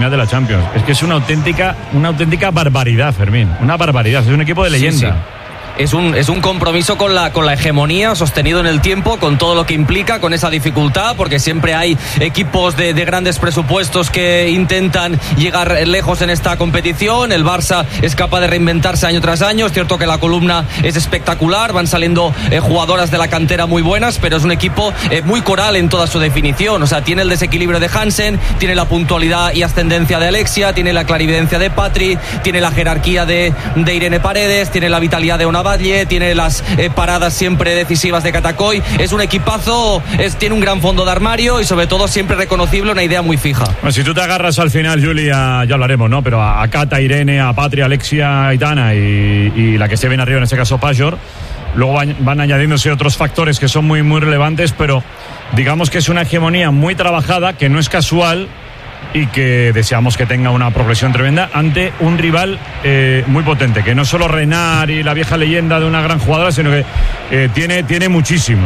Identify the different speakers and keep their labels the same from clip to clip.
Speaker 1: de la Champions. Es que es una auténtica barbaridad, Fermín. Una barbaridad. Es un equipo de leyenda.
Speaker 2: Sí. Es un compromiso con la hegemonía sostenido en el tiempo, con todo lo que implica, con esa dificultad, porque siempre hay equipos de grandes presupuestos que intentan llegar lejos en esta competición. El Barça es capaz de reinventarse año tras año. Es cierto que la columna es espectacular, van saliendo jugadoras de la cantera muy buenas, pero es un equipo muy coral en toda su definición. O sea, tiene el desequilibrio de Hansen, tiene la puntualidad y ascendencia de Alexia, tiene la clarividencia de Patri, tiene la jerarquía de Irene Paredes, tiene la vitalidad de Ona Valle, tiene las paradas siempre decisivas de Catacoy. Es un equipazo, tiene un gran fondo de armario y sobre todo siempre reconocible, una idea muy fija.
Speaker 1: Bueno, si tú te agarras al final, Julia, ya hablaremos, ¿no? Pero a Cata, Irene, a Patria, Alexia, Aitana y la que se viene arriba, en este caso Pajor. Luego van añadiéndose otros factores que son muy, muy relevantes, pero digamos que es una hegemonía muy trabajada, que no es casual, y que deseamos que tenga una progresión tremenda ante un rival muy potente, que no solo Renard y la vieja leyenda de una gran jugadora, sino que tiene muchísimo.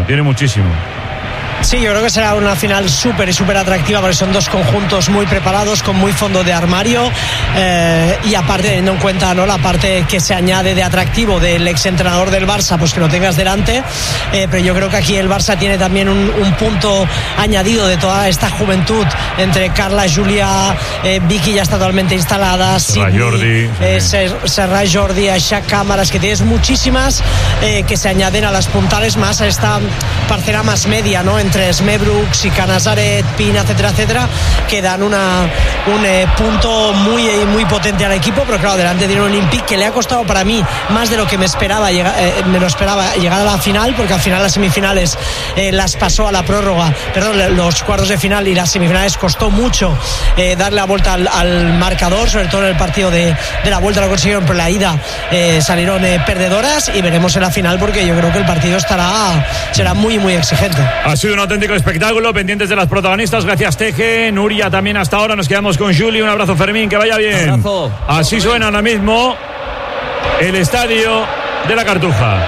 Speaker 3: Sí, yo creo que será una final súper atractiva, porque son dos conjuntos muy preparados, con muy fondo de armario, y aparte teniendo en cuenta, ¿no?, la parte que se añade de atractivo del exentrenador del Barça, pues que lo tengas delante, pero yo creo que aquí el Barça tiene también un punto añadido de toda esta juventud, entre Carla, Julia, Vicky ya está totalmente instalada, Sidney, Serra Jordi, Aisha Cámaras, que tienes muchísimas que se añaden a las puntales, más a esta parcela más media, ¿no?, entre Smebrooks y Canazaret, Pina, etcétera, que dan un punto muy potente al equipo. Pero claro, delante tiene un Olympique que le ha costado, para mí, más de lo que me lo esperaba llegar a la final, porque al final las semifinales las pasó a la prórroga, los cuartos de final, y las semifinales costó mucho darle la vuelta al marcador, sobre todo en el partido de la vuelta lo consiguieron, pero la ida salieron perdedoras, y veremos en la final, porque yo creo que el partido será muy exigente.
Speaker 1: Ha sido un auténtico espectáculo, pendientes de las protagonistas. Gracias, Teje, Nuria también hasta ahora. Nos quedamos con Juli. Un abrazo, Fermín, que vaya bien.
Speaker 2: Un abrazo.
Speaker 1: Así suena ahora mismo el estadio de la Cartuja.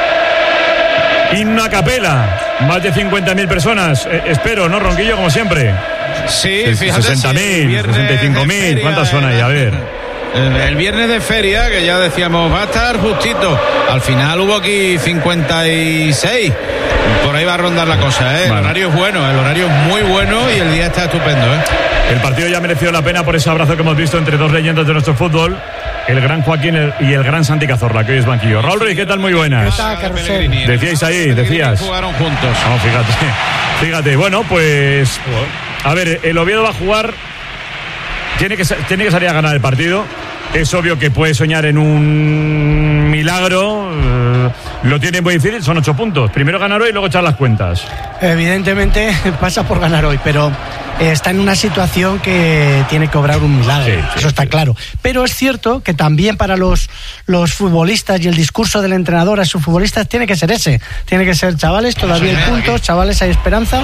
Speaker 1: Himno a capela, más de 50.000 personas. Espero, ¿no, Ronquillo? Como siempre.
Speaker 4: Sí, fíjate.
Speaker 1: 60.000, 65.000. ¿Cuántas son ahí? A ver.
Speaker 4: El viernes de feria, que ya decíamos, va a estar justito. Al final hubo aquí 56. Por ahí va a rondar la cosa, ¿eh? Vale. El horario es bueno, el horario es muy bueno y el día está estupendo, ¿eh?
Speaker 1: El partido ya mereció la pena por ese abrazo que hemos visto entre dos leyendas de nuestro fútbol, el gran Joaquín y el gran Santi Cazorla, que hoy es banquillo. Raúl Ruiz, ¿qué tal? Muy buenas. Decíais ahí, decías.
Speaker 4: Jugaron juntos.
Speaker 1: No, fíjate. Bueno, pues a ver, el Oviedo va a jugar. Tiene que salir a ganar el partido. Es obvio que puede soñar en un milagro. Lo tiene muy difícil, son 8 puntos. Primero ganar hoy y luego echar las cuentas.
Speaker 5: Evidentemente pasa por ganar hoy, pero está en una situación que tiene que obrar un milagro. Eso está claro. Pero es cierto que también para los futbolistas, y el discurso del entrenador a sus futbolistas tiene que ser ese. Tiene que ser, chavales, todavía hay puntos, chavales, hay esperanza.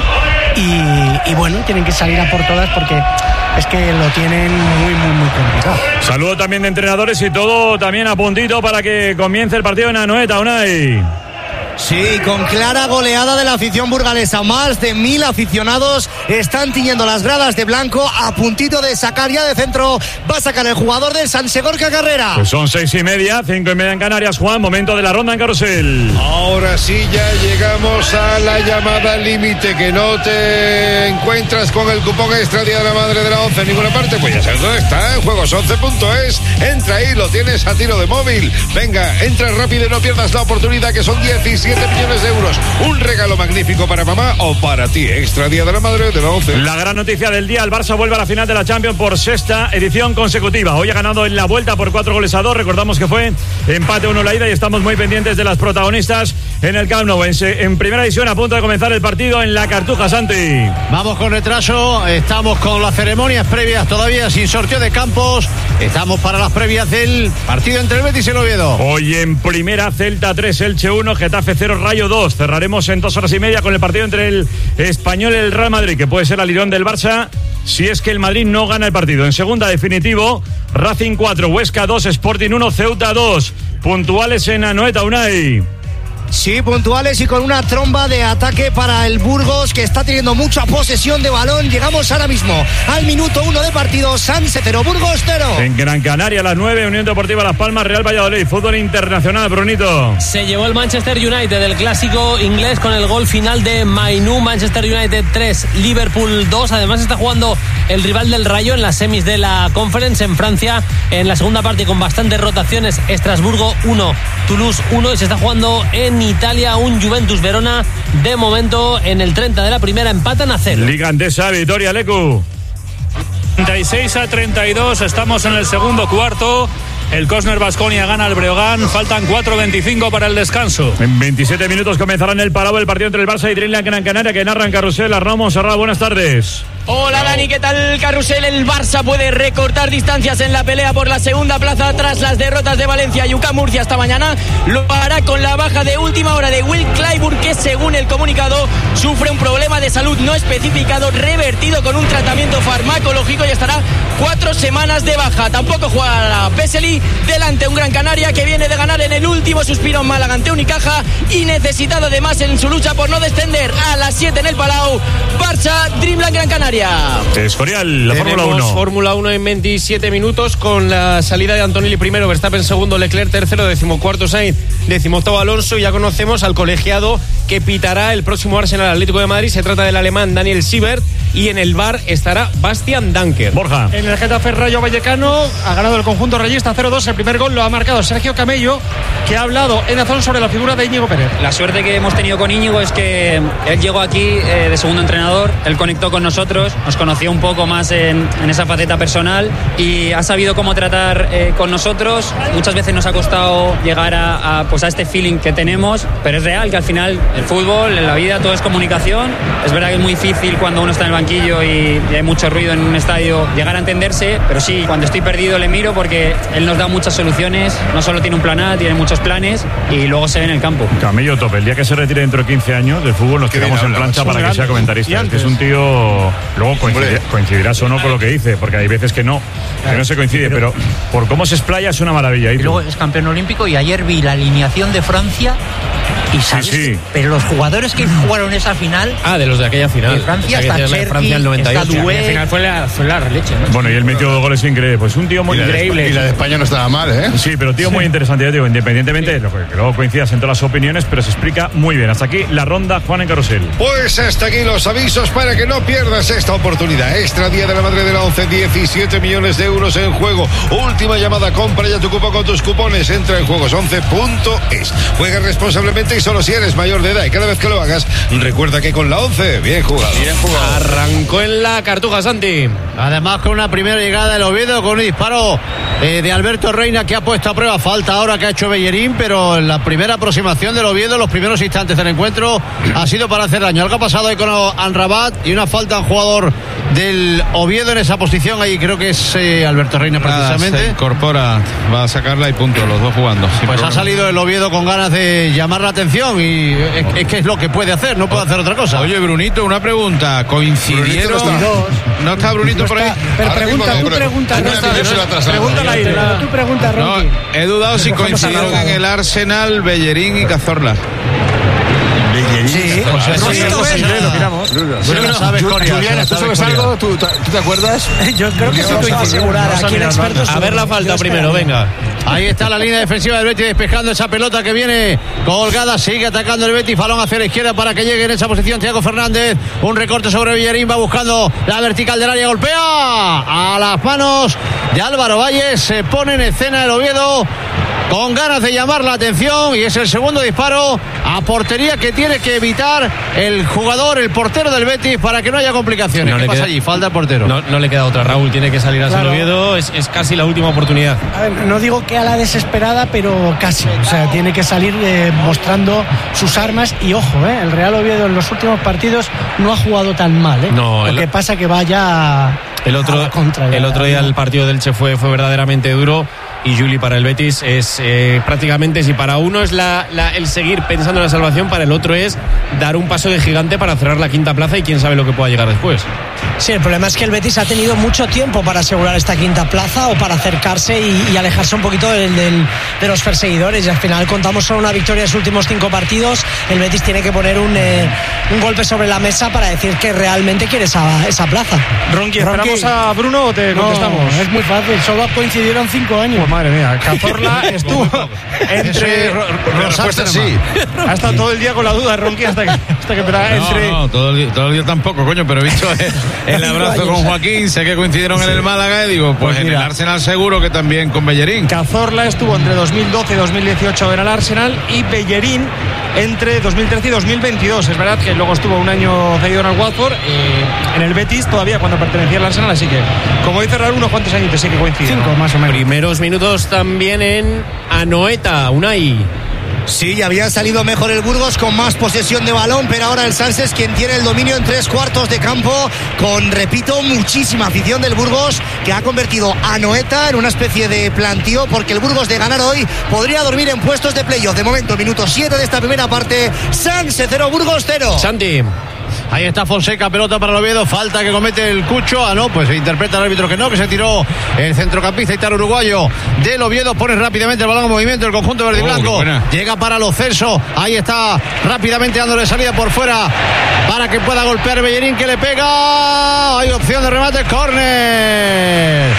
Speaker 5: Y bueno, tienen que salir a por todas, porque es que lo tienen muy complicado.
Speaker 1: Saludo también de entrenadores y todo también a puntito para que comience el partido en Anoeta, Unai.
Speaker 6: Sí, con clara goleada de la afición burgalesa. Más de 1.000 aficionados están tiñendo las gradas de blanco, a puntito de sacar ya de centro. Va a sacar el jugador del San Segorca Carrera.
Speaker 1: Pues son 6:30, 5:30 en Canarias, Juan. Momento de la ronda en carrusel.
Speaker 7: Ahora sí ya llegamos a la llamada límite. Que no te encuentras con el cupón extra Día de la Madre de la 11 en ninguna parte. Pues ya sabes dónde está, en juegos11.es. Entra ahí, lo tienes a tiro de móvil. Venga, entra rápido y no pierdas la oportunidad, que son 17 millones de euros. Un regalo magnífico para mamá o para ti. Extra Día de la Madre de la 11.
Speaker 1: La gran noticia del día: el Barça vuelve a la final de la Champions por 6ª edición consecutiva. Hoy ha ganado en la vuelta por 4-2. Recordamos que fue empate 1 la ida, y estamos muy pendientes de las protagonistas en el Camp Nou. En primera división, a punto de comenzar el partido en la Cartuja, Santi.
Speaker 8: Vamos con retraso, estamos con las ceremonias previas todavía sin sorteo de campos. Estamos para las previas del partido entre el Betis y el Oviedo.
Speaker 1: Hoy en primera, Celta 3, Elche 1, Getafe 0, Rayo 2. Cerraremos en 2 horas y media con el partido entre el Español y el Real Madrid, que puede ser el alirón del Barça si es que el Madrid no gana el partido. En segunda, definitivo, Racing 4, Huesca 2, Sporting 1, Ceuta 2. Puntuales en Anoeta, Unai.
Speaker 6: Sí, puntuales y con una tromba de ataque para el Burgos, que está teniendo mucha posesión de balón. Llegamos ahora mismo al minuto 1 de partido. Sanse 0, Burgos 0.
Speaker 1: En Gran Canaria a las 9, Unión Deportiva Las Palmas, Real Valladolid. Fútbol internacional, Brunito.
Speaker 9: Se llevó el Manchester United el clásico inglés con el gol final de Mainoo. Manchester United 3, Liverpool 2. Además está jugando el rival del Rayo en las semis de la Conference en Francia en la segunda parte con bastantes rotaciones. Estrasburgo 1, Toulouse 1, y se está jugando en Italia un Juventus Verona. De momento en el 30 de la primera empatan a 0.
Speaker 1: Liga Andesa, Vitoria, Lecu.
Speaker 10: 36-32, estamos en el segundo cuarto. El Cosner Baskonia gana al Breogán. Faltan 4:25 para el descanso.
Speaker 1: En 27 minutos comenzará en el Palau el partido entre el Barça y Dreamland Gran Canaria, que narra en Carrusel. Arnau Montserrat, buenas tardes.
Speaker 11: Hola Dani, ¿qué tal Carrusel? El Barça puede recortar distancias en la pelea por la segunda plaza tras las derrotas de Valencia y UCAM Murcia esta mañana. Lo hará con la baja de última hora de Will Clyburn, que según el comunicado sufre un problema de salud no especificado, revertido con un tratamiento farmacológico, y estará 4 semanas de baja. Tampoco jugará Vesely. Delante un Gran Canaria que viene de ganar en el último suspiro en Málaga ante Unicaja y necesitado además en su lucha por no descender. A las 7 en el Palau, Barça, Dreamland Gran Canaria.
Speaker 1: Escorial, la Fórmula 1.
Speaker 12: Fórmula 1 en 27 minutos con la salida de Antonelli primero, Verstappen segundo, Leclerc tercero, 14º Sainz, 18º Alonso. Y ya conocemos al colegiado que pitará el próximo Arsenal Atlético de Madrid. Se trata del alemán Daniel Siebert, y en el VAR estará Bastian Danker.
Speaker 1: Borja.
Speaker 13: En el Getafe Rayo Vallecano ha ganado el conjunto rayista 0-2. El primer gol lo ha marcado Sergio Camello, que ha hablado en Azón sobre la figura de Íñigo Pérez.
Speaker 14: La suerte que hemos tenido con Íñigo es que él llegó aquí de segundo entrenador, él conectó con nosotros, nos conoció un poco más en esa faceta personal y ha sabido cómo tratar con nosotros. Muchas veces nos ha costado llegar a este feeling que tenemos, pero es real que al final el fútbol, en la vida, todo es comunicación. Es verdad que es muy difícil cuando uno está en el banquillo y hay mucho ruido en un estadio llegar a entenderse, pero sí, cuando estoy perdido le miro porque él nos da muchas soluciones. No solo tiene un plan A, tiene muchos planes y luego se ve en el campo.
Speaker 1: Camello tope. El día que se retire dentro de 15 años del fútbol nos quedamos en plancha para que sea comentarista. Es que es un tío, luego coincidirás o no con lo que dice, porque hay veces que no se coincide, pero por cómo se explaya es una maravilla.
Speaker 15: Y luego es campeón olímpico, y ayer vi la alineación de Francia y sabes, sí. Pero los jugadores que jugaron esa final,
Speaker 12: de los de aquella final
Speaker 15: de Francia, está Cherki,
Speaker 12: Francia el 98.
Speaker 15: Está Doué.
Speaker 12: La final fue la leche, ¿no?
Speaker 1: Bueno, y él metió 2 goles increíbles. Pues un tío muy increíble.
Speaker 7: Y la de España no estaba mal, ¿eh?
Speaker 1: Sí, pero tío muy interesante, ya digo, independientemente de lo que luego coincidas en todas las opiniones, pero se explica muy bien. Hasta aquí la ronda, Juan en Carrusel.
Speaker 7: Pues hasta aquí los avisos para que no pierdas esta oportunidad. Extra Día de la Madre de la 11, 17 millones de euros en juego. Última llamada, compra ya tu cupo con tus cupones. Entra en juegos11.es. Juega responsablemente y solo si eres mayor de edad. Y cada vez que lo hagas, recuerda que con la 11, bien jugado.
Speaker 12: Bien jugado. Arrancó en la Cartuja, Santi.
Speaker 8: Además, con una primera llegada del Oviedo, con un disparo de Alberto Reina, que ha puesto a prueba falta ahora que ha hecho Bellerín, pero en la primera aproximación del Oviedo, los primeros instantes del encuentro, ha sido para hacer daño. Algo ha pasado ahí con Anrabat y una falta a un jugador del Oviedo en esa posición. Ahí creo que es Alberto Reina precisamente.
Speaker 4: Se incorpora, va a sacarla y punto, los dos jugando.
Speaker 8: Pues ha salido el Oviedo con ganas de llamar la atención y es que es lo que puede hacer, no puede hacer otra cosa.
Speaker 4: Oye, Brunito, una pregunta. ¿Coincidieron? ¿No está Brunito por ahí?
Speaker 5: Pero pregunta, tú preguntas.
Speaker 13: Pregunta al aire.
Speaker 5: Tú preguntas, Ronqui.
Speaker 4: No, he dudado si coincidieron en el Arsenal Bellerín y Cazorla.
Speaker 5: Sí,
Speaker 7: Julián, ¿tú sabes algo? ¿Tú te acuerdas?
Speaker 5: Yo creo que sí puedo asegurar. Aquí el experto.
Speaker 12: A ver la falta primero, venga.
Speaker 8: Ahí está la línea defensiva del Betis despejando esa pelota que viene colgada. Sigue atacando el Betis. Balón hacia la izquierda para que llegue en esa posición Thiago Fernández. Un recorte sobre Bellerín. Va buscando la vertical del área. Golpea a las manos de Álvaro Valles. Se pone en escena el Oviedo con ganas de llamar la atención, y es el segundo disparo a portería que tiene que evitar el jugador, el portero del Betis, para que no haya complicaciones. ¿Qué pasa allí? Falta el portero.
Speaker 12: No le queda otra, Raúl, tiene que salir a el Oviedo, es casi la última oportunidad.
Speaker 5: A ver, no digo que a la desesperada, pero casi. O sea, tiene que salir mostrando sus armas, y ojo, el Real Oviedo en los últimos partidos no ha jugado tan mal.
Speaker 12: No,
Speaker 5: lo que pasa que vaya
Speaker 12: el otro día el partido del Che fue verdaderamente duro. Y Juli, para el Betis es prácticamente, si para uno es el seguir pensando en la salvación, para el otro es dar un paso de gigante para cerrar la quinta plaza, y quién sabe lo que pueda llegar después.
Speaker 3: Sí, el problema es que el Betis ha tenido mucho tiempo para asegurar esta quinta plaza o para acercarse y alejarse un poquito de los perseguidores, y al final contamos solo una victoria en los últimos 5 partidos. El Betis tiene que poner un golpe sobre la mesa para decir que realmente quiere esa plaza.
Speaker 13: Ronqui, ¿esperamos a Bruno o te contestamos?
Speaker 5: No, es muy fácil, solo coincidieron 5 años.
Speaker 13: Pues madre mía, Cazorla estuvo entre...
Speaker 7: Respuesta sí.
Speaker 13: Ha estado todo el día con la duda, Ronqui, hasta que empezara entre...
Speaker 4: No, todo el día tampoco, coño, pero he visto el abrazo con Joaquín, sé que coincidieron en el Málaga y digo, pues en el Arsenal seguro que también con Bellerín.
Speaker 13: Cazorla estuvo entre 2012 y 2018 en el Arsenal y Bellerín entre 2013 y 2022. Es verdad que luego estuvo un año cedido en el Watford, en el Betis todavía cuando pertenecía al Arsenal, así que como dice Raúl, unos cuantos añitos sí que coinciden.
Speaker 12: 5 más o menos. Primeros minutos también en Anoeta, Unai.
Speaker 6: Sí, ya había salido mejor el Burgos con más posesión de balón, pero ahora el Sanse es quien tiene el dominio en 3/4 de campo, con, repito, muchísima afición del Burgos, que ha convertido a Anoeta en una especie de plantío, porque el Burgos, de ganar hoy, podría dormir en puestos de playoff. De momento, minuto 7 de esta primera parte, Sanse 0, Burgos 0.
Speaker 8: Santi. Ahí está Fonseca, pelota para el Oviedo, falta que comete el Cucho. No, pues se interpreta el árbitro que no, que se tiró el centrocampista italo uruguayo del Oviedo. Pone rápidamente el balón en movimiento el conjunto verde y blanco. Llega para Lo Celso, ahí está rápidamente dándole salida por fuera para que pueda golpear Bellerín, que le pega. Hay opción de remate, córner.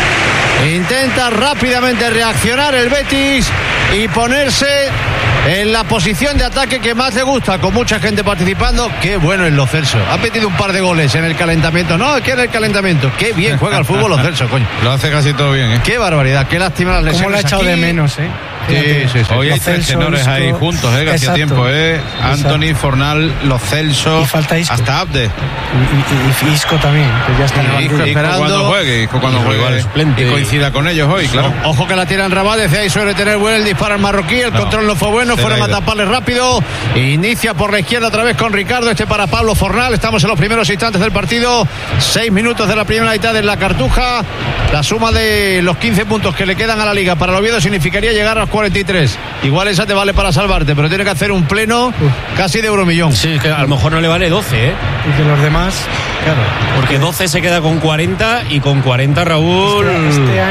Speaker 8: Intenta rápidamente reaccionar el Betis y ponerse en la posición de ataque que más le gusta, con mucha gente participando. Qué bueno es Lo Celso. Ha metido un par de goles en el calentamiento. No, es que en el calentamiento. Qué bien juega el fútbol Lo Celso, coño.
Speaker 4: Lo hace casi todo bien, ¿eh?
Speaker 8: Qué barbaridad, qué lástima las lesiones.
Speaker 5: ¿Cómo lo ha echado
Speaker 8: aquí
Speaker 5: de menos, eh?
Speaker 8: Sí.
Speaker 4: Hoy hay 3 tenores ahí juntos, que hacía tiempo, Anthony, Fornal, Lo Celso, hasta Abde.
Speaker 5: Y Isco también, que ya está
Speaker 4: esperando. Cuando juegue, y coincida con ellos hoy, claro.
Speaker 8: Ojo que la tira en Rabat, desde ahí suele tener bueno el disparo al marroquí, el control no fue bueno, fueron a taparle rápido. Inicia por la izquierda otra vez con Ricardo, para Pablo Fornal. Estamos en los primeros instantes del partido, 6 minutos de la primera mitad en la Cartuja. La suma de los 15 puntos que le quedan a la Liga para el Oviedo significaría llegar a los 43. Igual esa te vale para salvarte, pero tiene que hacer un pleno casi de euromillón.
Speaker 12: Sí, que a lo mejor no le vale 12,
Speaker 5: Y que los demás, claro.
Speaker 12: Porque 12 se queda con 40 y con 40, Raúl.
Speaker 5: Este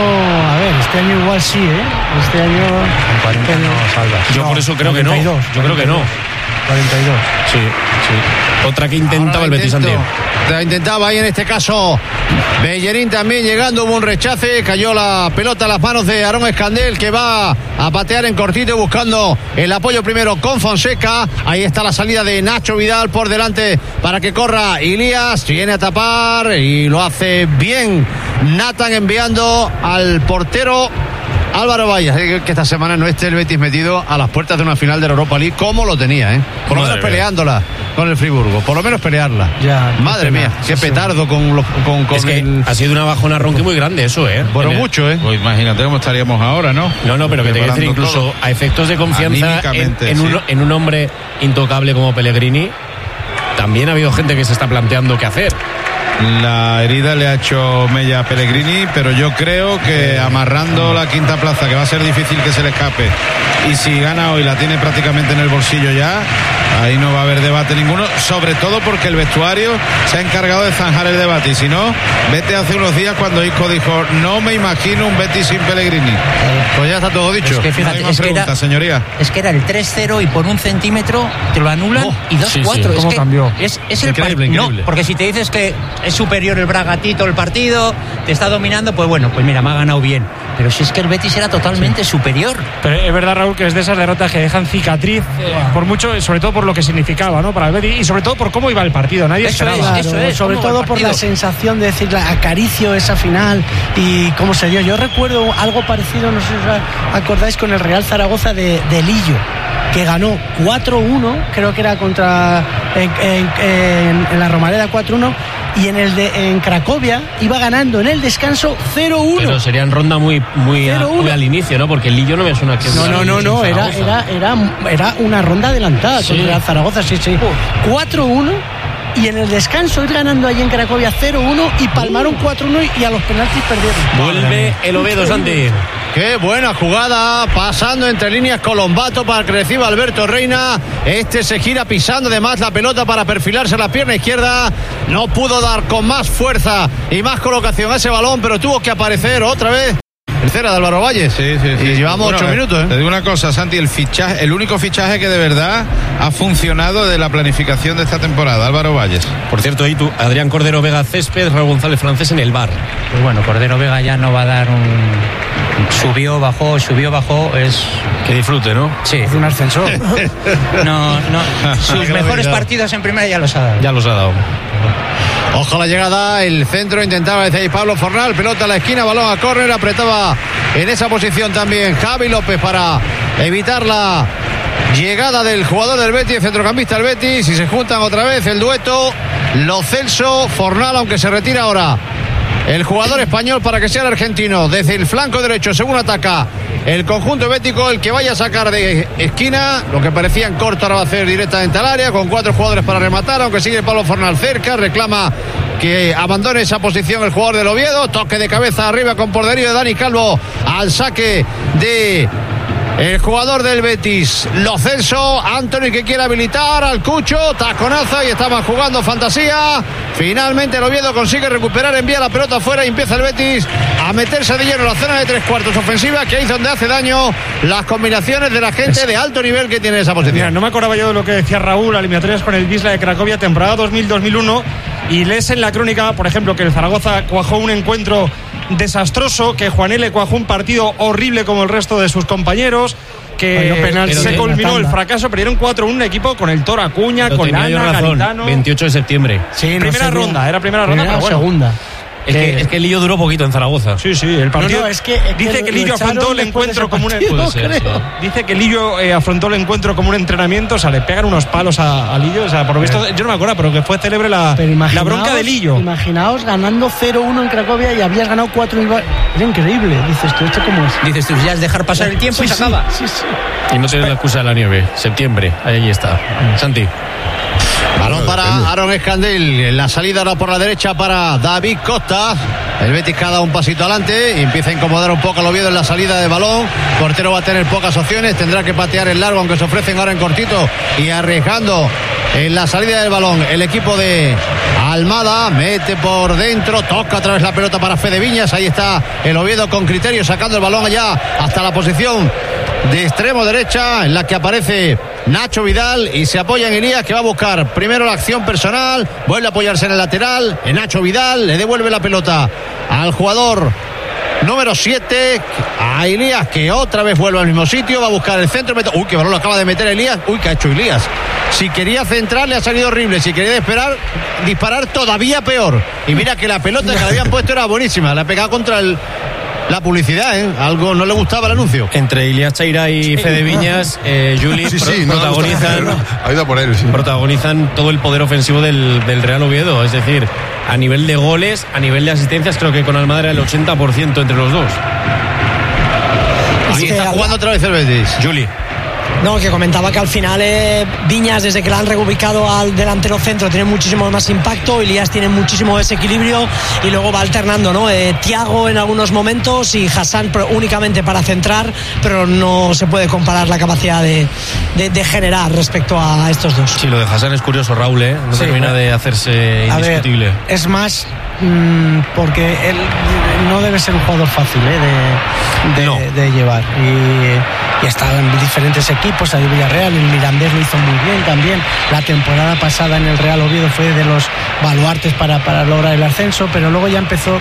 Speaker 5: año igual sí, Este año.
Speaker 12: Con 40 no salvas. Yo por eso creo 42, que no. Yo creo que no.
Speaker 5: 42.
Speaker 12: Sí. Otra que intentaba el Betis, Santiago.
Speaker 8: La intentaba ahí en este caso Bellerín también llegando, hubo un rechace, cayó la pelota a las manos de Aarón Escandel, que va a patear en cortito buscando el apoyo primero con Fonseca. Ahí está la salida de Nacho Vidal por delante para que corra Ilías, viene a tapar y lo hace bien Nathan, enviando al portero Álvaro Vallas, que esta semana no esté el Betis metido a las puertas de una final de la Europa League como lo tenía, por lo menos peleándola con el Friburgo, por lo menos pelearla. Madre mía, qué petardo con
Speaker 12: es que ha sido una bajona Ronqui muy grande eso,
Speaker 8: Bueno, mucho,
Speaker 4: Pues imagínate cómo estaríamos ahora, ¿no?
Speaker 12: No, pero que te quiero decir, incluso todo, a efectos de confianza en un hombre intocable como Pellegrini, también ha habido gente que se está planteando qué hacer.
Speaker 4: La herida le ha hecho mella a Pellegrini, pero yo creo que amarrando la quinta plaza, que va a ser difícil que se le escape, y si gana hoy la tiene prácticamente en el bolsillo ya, ahí no va a haber debate ninguno, sobre todo porque el vestuario se ha encargado de zanjar el debate, y si no, vete hace unos días cuando Isco dijo, no me imagino un Betis sin Pellegrini. Pues ya está todo dicho.
Speaker 15: Es que fíjate,
Speaker 4: no hay más preguntas, señoría.
Speaker 15: Es que era el 3-0 y por un centímetro te lo anulan y 2-4.
Speaker 13: ¿Cómo cambió?
Speaker 15: Es el increíble. No, porque si te dices que es superior el Bragatito el partido, te está dominando, pues bueno, pues mira, me ha ganado bien. Pero si es que el Betis era totalmente superior.
Speaker 13: Pero es verdad, Raúl, que es de esas derrotas que dejan cicatriz, por mucho, sobre todo por lo que significaba, ¿no? Para el Betis, y sobre todo por cómo iba el partido. Nadie esperaba.
Speaker 5: Eso es, sobre todo por la sensación de decir, acaricio esa final y cómo se dio. Yo recuerdo algo parecido, no sé si os acordáis, con el Real Zaragoza de Lillo, que ganó 4-1, creo que era contra en la Romareda 4-1, y en Cracovia iba ganando en el descanso 0-1.
Speaker 12: Pero sería en ronda muy al inicio, ¿no? Porque el Lillo no me suena que...
Speaker 5: No, era una ronda adelantada con el Real Zaragoza, sí. 4-1. Y en el descanso ir ganando allí en Cracovia 0-1 y palmaron 4-1 y a los penaltis perdieron.
Speaker 12: Vuelve el Oviedo, Santi.
Speaker 8: Qué buena jugada, pasando entre líneas Colombato para que reciba Alberto Reina. Este se gira pisando además la pelota para perfilarse a la pierna izquierda. No pudo dar con más fuerza y más colocación a ese balón, pero tuvo que aparecer otra vez tercera de Álvaro Valles.
Speaker 4: Sí.
Speaker 8: Y llevamos 8 minutos.
Speaker 4: Te digo una cosa, Santi, el único fichaje que de verdad ha funcionado de la planificación de esta temporada, Álvaro Valles.
Speaker 12: Por cierto, ahí tú, Adrián Cordero Vega Césped, Raúl González Francés en el bar.
Speaker 15: Pues bueno, Cordero Vega ya no va a dar subió, bajó, es...
Speaker 12: Que disfrute, ¿no?
Speaker 15: Sí.
Speaker 5: Es un ascensor.
Speaker 15: No. Sus mejores partidos en primera ya los ha dado.
Speaker 12: Ya los ha dado.
Speaker 8: Ojo la llegada, el centro intentaba desde ahí Pablo Fornal, pelota a la esquina, balón a córner, apretaba en esa posición también Javi López para evitar la llegada del jugador del Betis, el centrocampista del Betis, y se juntan otra vez el dueto Lo Celso, Fornal, aunque se retira ahora el jugador español para que sea el argentino desde el flanco derecho, según ataca el conjunto bético, el que vaya a sacar de esquina, lo que parecía en corto ahora va a hacer directamente al área, con 4 jugadores para rematar, aunque sigue Pablo Fornal cerca, reclama que abandone esa posición el jugador del Oviedo, toque de cabeza arriba con poderío de Dani Calvo al saque de el jugador del Betis, Lo Celso, Anthony que quiere habilitar al Cucho, taconazo y estaban jugando fantasía. Finalmente el Oviedo consigue recuperar, envía la pelota afuera y empieza el Betis a meterse de lleno en la zona de 3/4 ofensiva, que es donde hace daño las combinaciones de la gente de alto nivel que tiene esa posición.
Speaker 13: Mira, no me acordaba yo de lo que decía Raúl, eliminatorias con el Wisla de Cracovia, temporada 2000-2001, y lees en la crónica, por ejemplo, que el Zaragoza cuajó un encuentro desastroso, que Juan L. cuajó un partido horrible como el resto de sus compañeros, que se culminó el fracaso, perdieron 4-1 un equipo con el Toro Acuña, con Lana, Garitano.
Speaker 12: 28 de septiembre.
Speaker 13: Sí, primera ronda, pero bueno.
Speaker 5: Segunda.
Speaker 12: Es que el Lillo duró poquito en Zaragoza.
Speaker 13: Sí, el partido. Dice que Lillo afrontó el encuentro como un Dice que Lillo afrontó el encuentro como un entrenamiento, o sea, le pegan unos palos a Lillo, o sea, por lo visto, yo no me acuerdo, pero que fue célebre la bronca de Lillo.
Speaker 5: Imaginaos ganando 0-1 en Cracovia y habías ganado 4 en... Era increíble, dices tú, ¿esto cómo es?
Speaker 15: Dices tú, ya es dejar pasar el tiempo y se acaba.
Speaker 5: Sí.
Speaker 12: Y no tienes la excusa de la nieve, septiembre, ahí está. Santi.
Speaker 8: Balón para Aaron Escandel, en la salida ahora por la derecha para David Costa. El Betis cada un pasito adelante y empieza a incomodar un poco al Oviedo en la salida de balón. Portero va a tener pocas opciones, tendrá que patear el largo, aunque se ofrecen ahora en cortito y arriesgando en la salida del balón. El equipo de Almada mete por dentro, toca otra vez la pelota para Fede Viñas. Ahí está el Oviedo con criterio, sacando el balón allá hasta la posición de extremo derecha, en la que aparece Nacho Vidal y se apoya en Elías, que va a buscar primero la acción personal, vuelve a apoyarse en el lateral, en Nacho Vidal, le devuelve la pelota al jugador número 7, a Elías, que otra vez vuelve al mismo sitio, va a buscar el centro. Uy, qué balón lo acaba de meter Elías. Uy, qué ha hecho Elías. Si quería centrar le ha salido horrible, si quería disparar todavía peor. Y mira que la pelota que le habían puesto era buenísima, la ha pegado contra la publicidad, algo no le gustaba el anuncio.
Speaker 12: Entre Ilias Chaira y Fede Viñas, Juli protagonizan todo el poder ofensivo del Real Oviedo. Es decir, a nivel de goles, a nivel de asistencias, creo que con Almada era el 80% entre los dos.
Speaker 8: Ahí está jugando otra vez el Betis.
Speaker 12: Juli.
Speaker 3: No, que comentaba que al final Viñas, desde que la han reubicado al delantero centro, tiene muchísimo más impacto, Elías tiene muchísimo desequilibrio y luego va alternando, ¿no? Thiago en algunos momentos y Hassan únicamente para centrar, pero no se puede comparar la capacidad de generar respecto a estos dos.
Speaker 12: Sí, lo de Hassan es curioso, Raúl, no termina de hacerse indiscutible.
Speaker 5: A ver, es más porque él no debe ser un jugador fácil de llevar y está en diferentes equipos, el Villarreal, el Mirandés lo hizo muy bien también. La temporada pasada en el Real Oviedo fue de los baluartes para lograr el ascenso, pero luego ya empezó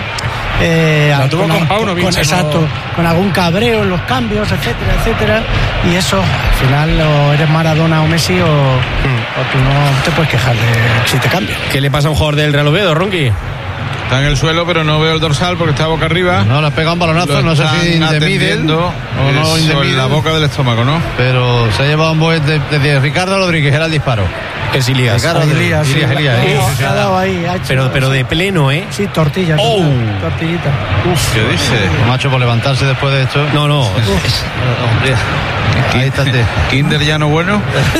Speaker 5: con algún cabreo en los cambios, etcétera, y eso al final o eres Maradona o Messi o tú no te puedes quejar de si te cambia.
Speaker 12: ¿Qué le pasa a un jugador del Real Oviedo, Ronqui?
Speaker 4: Está en el suelo, pero no veo el dorsal porque está boca arriba.
Speaker 8: No, le ha pegado un balonazo, no sé si indemiden o no indemiden.
Speaker 4: En la boca del estómago, ¿no?
Speaker 8: Pero se ha llevado un buen de Ricardo Rodríguez, era el disparo.
Speaker 12: Es Ilías.
Speaker 5: Ilías, sí.
Speaker 12: Se
Speaker 5: ha dado ahí.
Speaker 12: Pero de pleno, ¿eh?
Speaker 5: Sí, tortilla. Tortillita.
Speaker 4: ¿Qué dice?
Speaker 8: Macho, por levantarse después de esto.
Speaker 12: No.
Speaker 8: Hombre. Ahí está.
Speaker 4: Kinder ya no bueno.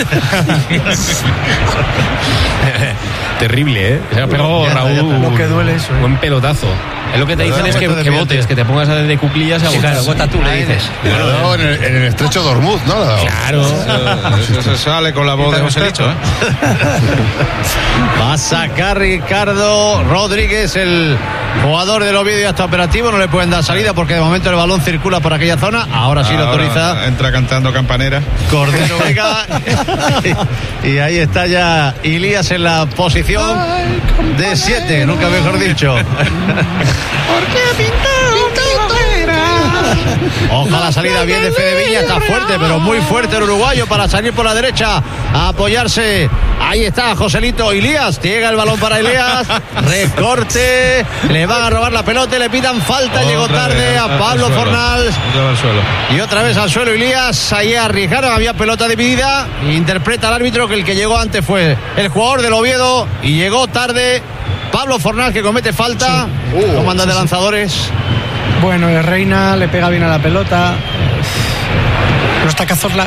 Speaker 12: Terrible, ¿eh? Se ha pegado Raúl.
Speaker 5: Lo que duele eso.
Speaker 12: Buen pelotazo. Es lo que te dicen es que botes, que te pongas de cuclillas a botar.
Speaker 15: Claro, bota tú, le dices.
Speaker 7: Pero en el estrecho de Hormuz, ¿no?
Speaker 12: Claro.
Speaker 4: Eso se sale con la voz de Joselito, ¿eh?
Speaker 8: Va a sacar Ricardo Rodríguez, el jugador del Oviedo, ya está operativo. No le pueden dar salida porque de momento el balón circula por aquella zona. Ahora sí lo autoriza.
Speaker 4: Entra cantando campanera.
Speaker 8: Cordero Vega. Y ahí está ya Ilías en la posición de 7, nunca mejor dicho. Ojo a la salida bien de Fede Viña, está fuerte, pero muy fuerte el uruguayo para salir por la derecha a apoyarse. Ahí está Joselito. Ilías, llega el balón para Ilías, recorte, le van a robar la pelota y le pitan falta. Llegó tarde a Pablo Fornals y otra vez al suelo Ilías. Ahí arriesgaron, había pelota dividida. Interpreta el árbitro que el que llegó antes fue el jugador del Oviedo y llegó tarde Pablo Fornals, que comete falta. ¿Cómo andan de lanzadores?
Speaker 5: Bueno, Reina le pega bien a la pelota. No está Cazorla.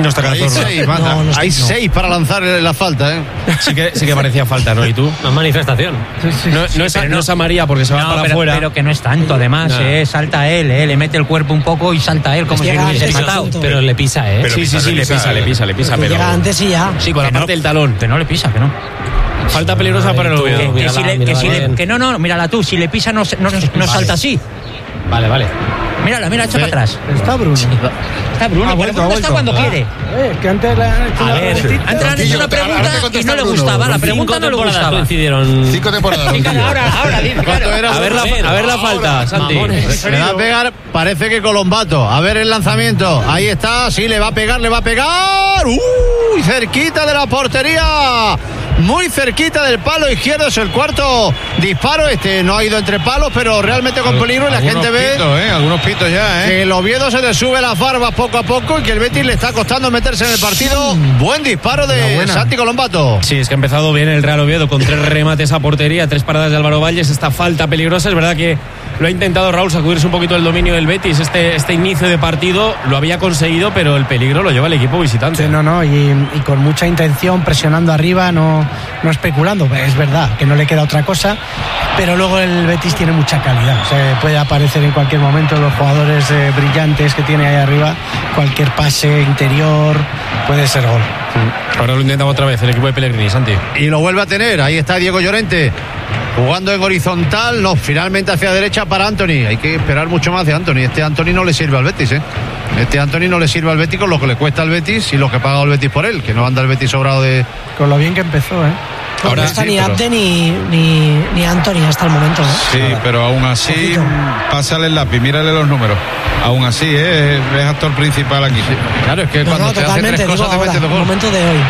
Speaker 8: Hay 6 para lanzar la falta, ¿eh?
Speaker 12: Sí que parecía falta, ¿no? ¿Y tú?
Speaker 9: No es manifestación.
Speaker 12: No es a María porque se va para afuera.
Speaker 15: Pero que no es tanto, además, salta él, le mete el cuerpo un poco y salta él como si lo hubiese matado.
Speaker 9: Pero le pisa, ¿eh?
Speaker 12: Sí, le pisa. Pero
Speaker 3: llega antes y ya.
Speaker 12: Sí, con la parte del talón.
Speaker 15: Que no le pisa, que no.
Speaker 12: Falta peligrosa para el Oviedo.
Speaker 15: Que no, mírala tú, si le pisa no salta así.
Speaker 9: Vale.
Speaker 15: Mírala, echa para atrás.
Speaker 5: Está Bruno.
Speaker 15: Está Bruno, Bruno está cuando quiere.
Speaker 5: Que antes
Speaker 15: antes le han hecho una pregunta y no le gustaba. La pregunta no le gustaba.
Speaker 9: Coincidieron
Speaker 7: 5 temporadas.
Speaker 15: Ahora, dice.
Speaker 12: A ver la falta, Santi.
Speaker 8: Le va a pegar, parece que Colombato. A ver el lanzamiento. Ahí está, sí, le va a pegar. ¡Uy! Cerquita de la portería. Muy cerquita del palo izquierdo. Es el cuarto disparo. No ha ido entre palos, pero realmente con peligro. Y la gente ve
Speaker 4: algunos pitos ya,
Speaker 8: que el Oviedo se le sube las barbas poco a poco y que el Betis le está costando meterse en el partido. Buen disparo de Santi Colombato.
Speaker 12: Sí, es que ha empezado bien el Real Oviedo con 3 remates a portería, 3 paradas de Álvaro Valles. Esta falta peligrosa, es verdad que lo ha intentado Raúl sacudirse un poquito el dominio del Betis. Este inicio de partido lo había conseguido, pero el peligro lo lleva el equipo visitante.
Speaker 5: Sí, y con mucha intención, presionando arriba, no especulando. Es verdad que no le queda otra cosa, pero luego el Betis tiene mucha calidad. O sea, puede aparecer en cualquier momento los jugadores brillantes que tiene ahí arriba. Cualquier pase interior puede ser gol.
Speaker 12: Ahora lo intentamos otra vez el equipo de Pellegrini, Santi.
Speaker 8: Y lo vuelve a tener. Ahí está Diego Llorente jugando en horizontal. No, finalmente hacia derecha para Antony. Hay que esperar mucho más de Antony. Antony no le sirve al Betis, Antony no le sirve al Betis con lo que le cuesta al Betis y lo que ha pagado el Betis por él, que no anda el Betis sobrado de...
Speaker 5: Con lo bien que empezó,
Speaker 3: Ahora no está ni Abde ni Antony hasta el momento.
Speaker 4: Sí, pero aún así, pásale el lápiz, mírale los números. Aún así, es actor principal aquí.
Speaker 8: Sí. Claro, es que cuando te hace 3 cosas te mete 2 goles.
Speaker 3: El momento de hoy.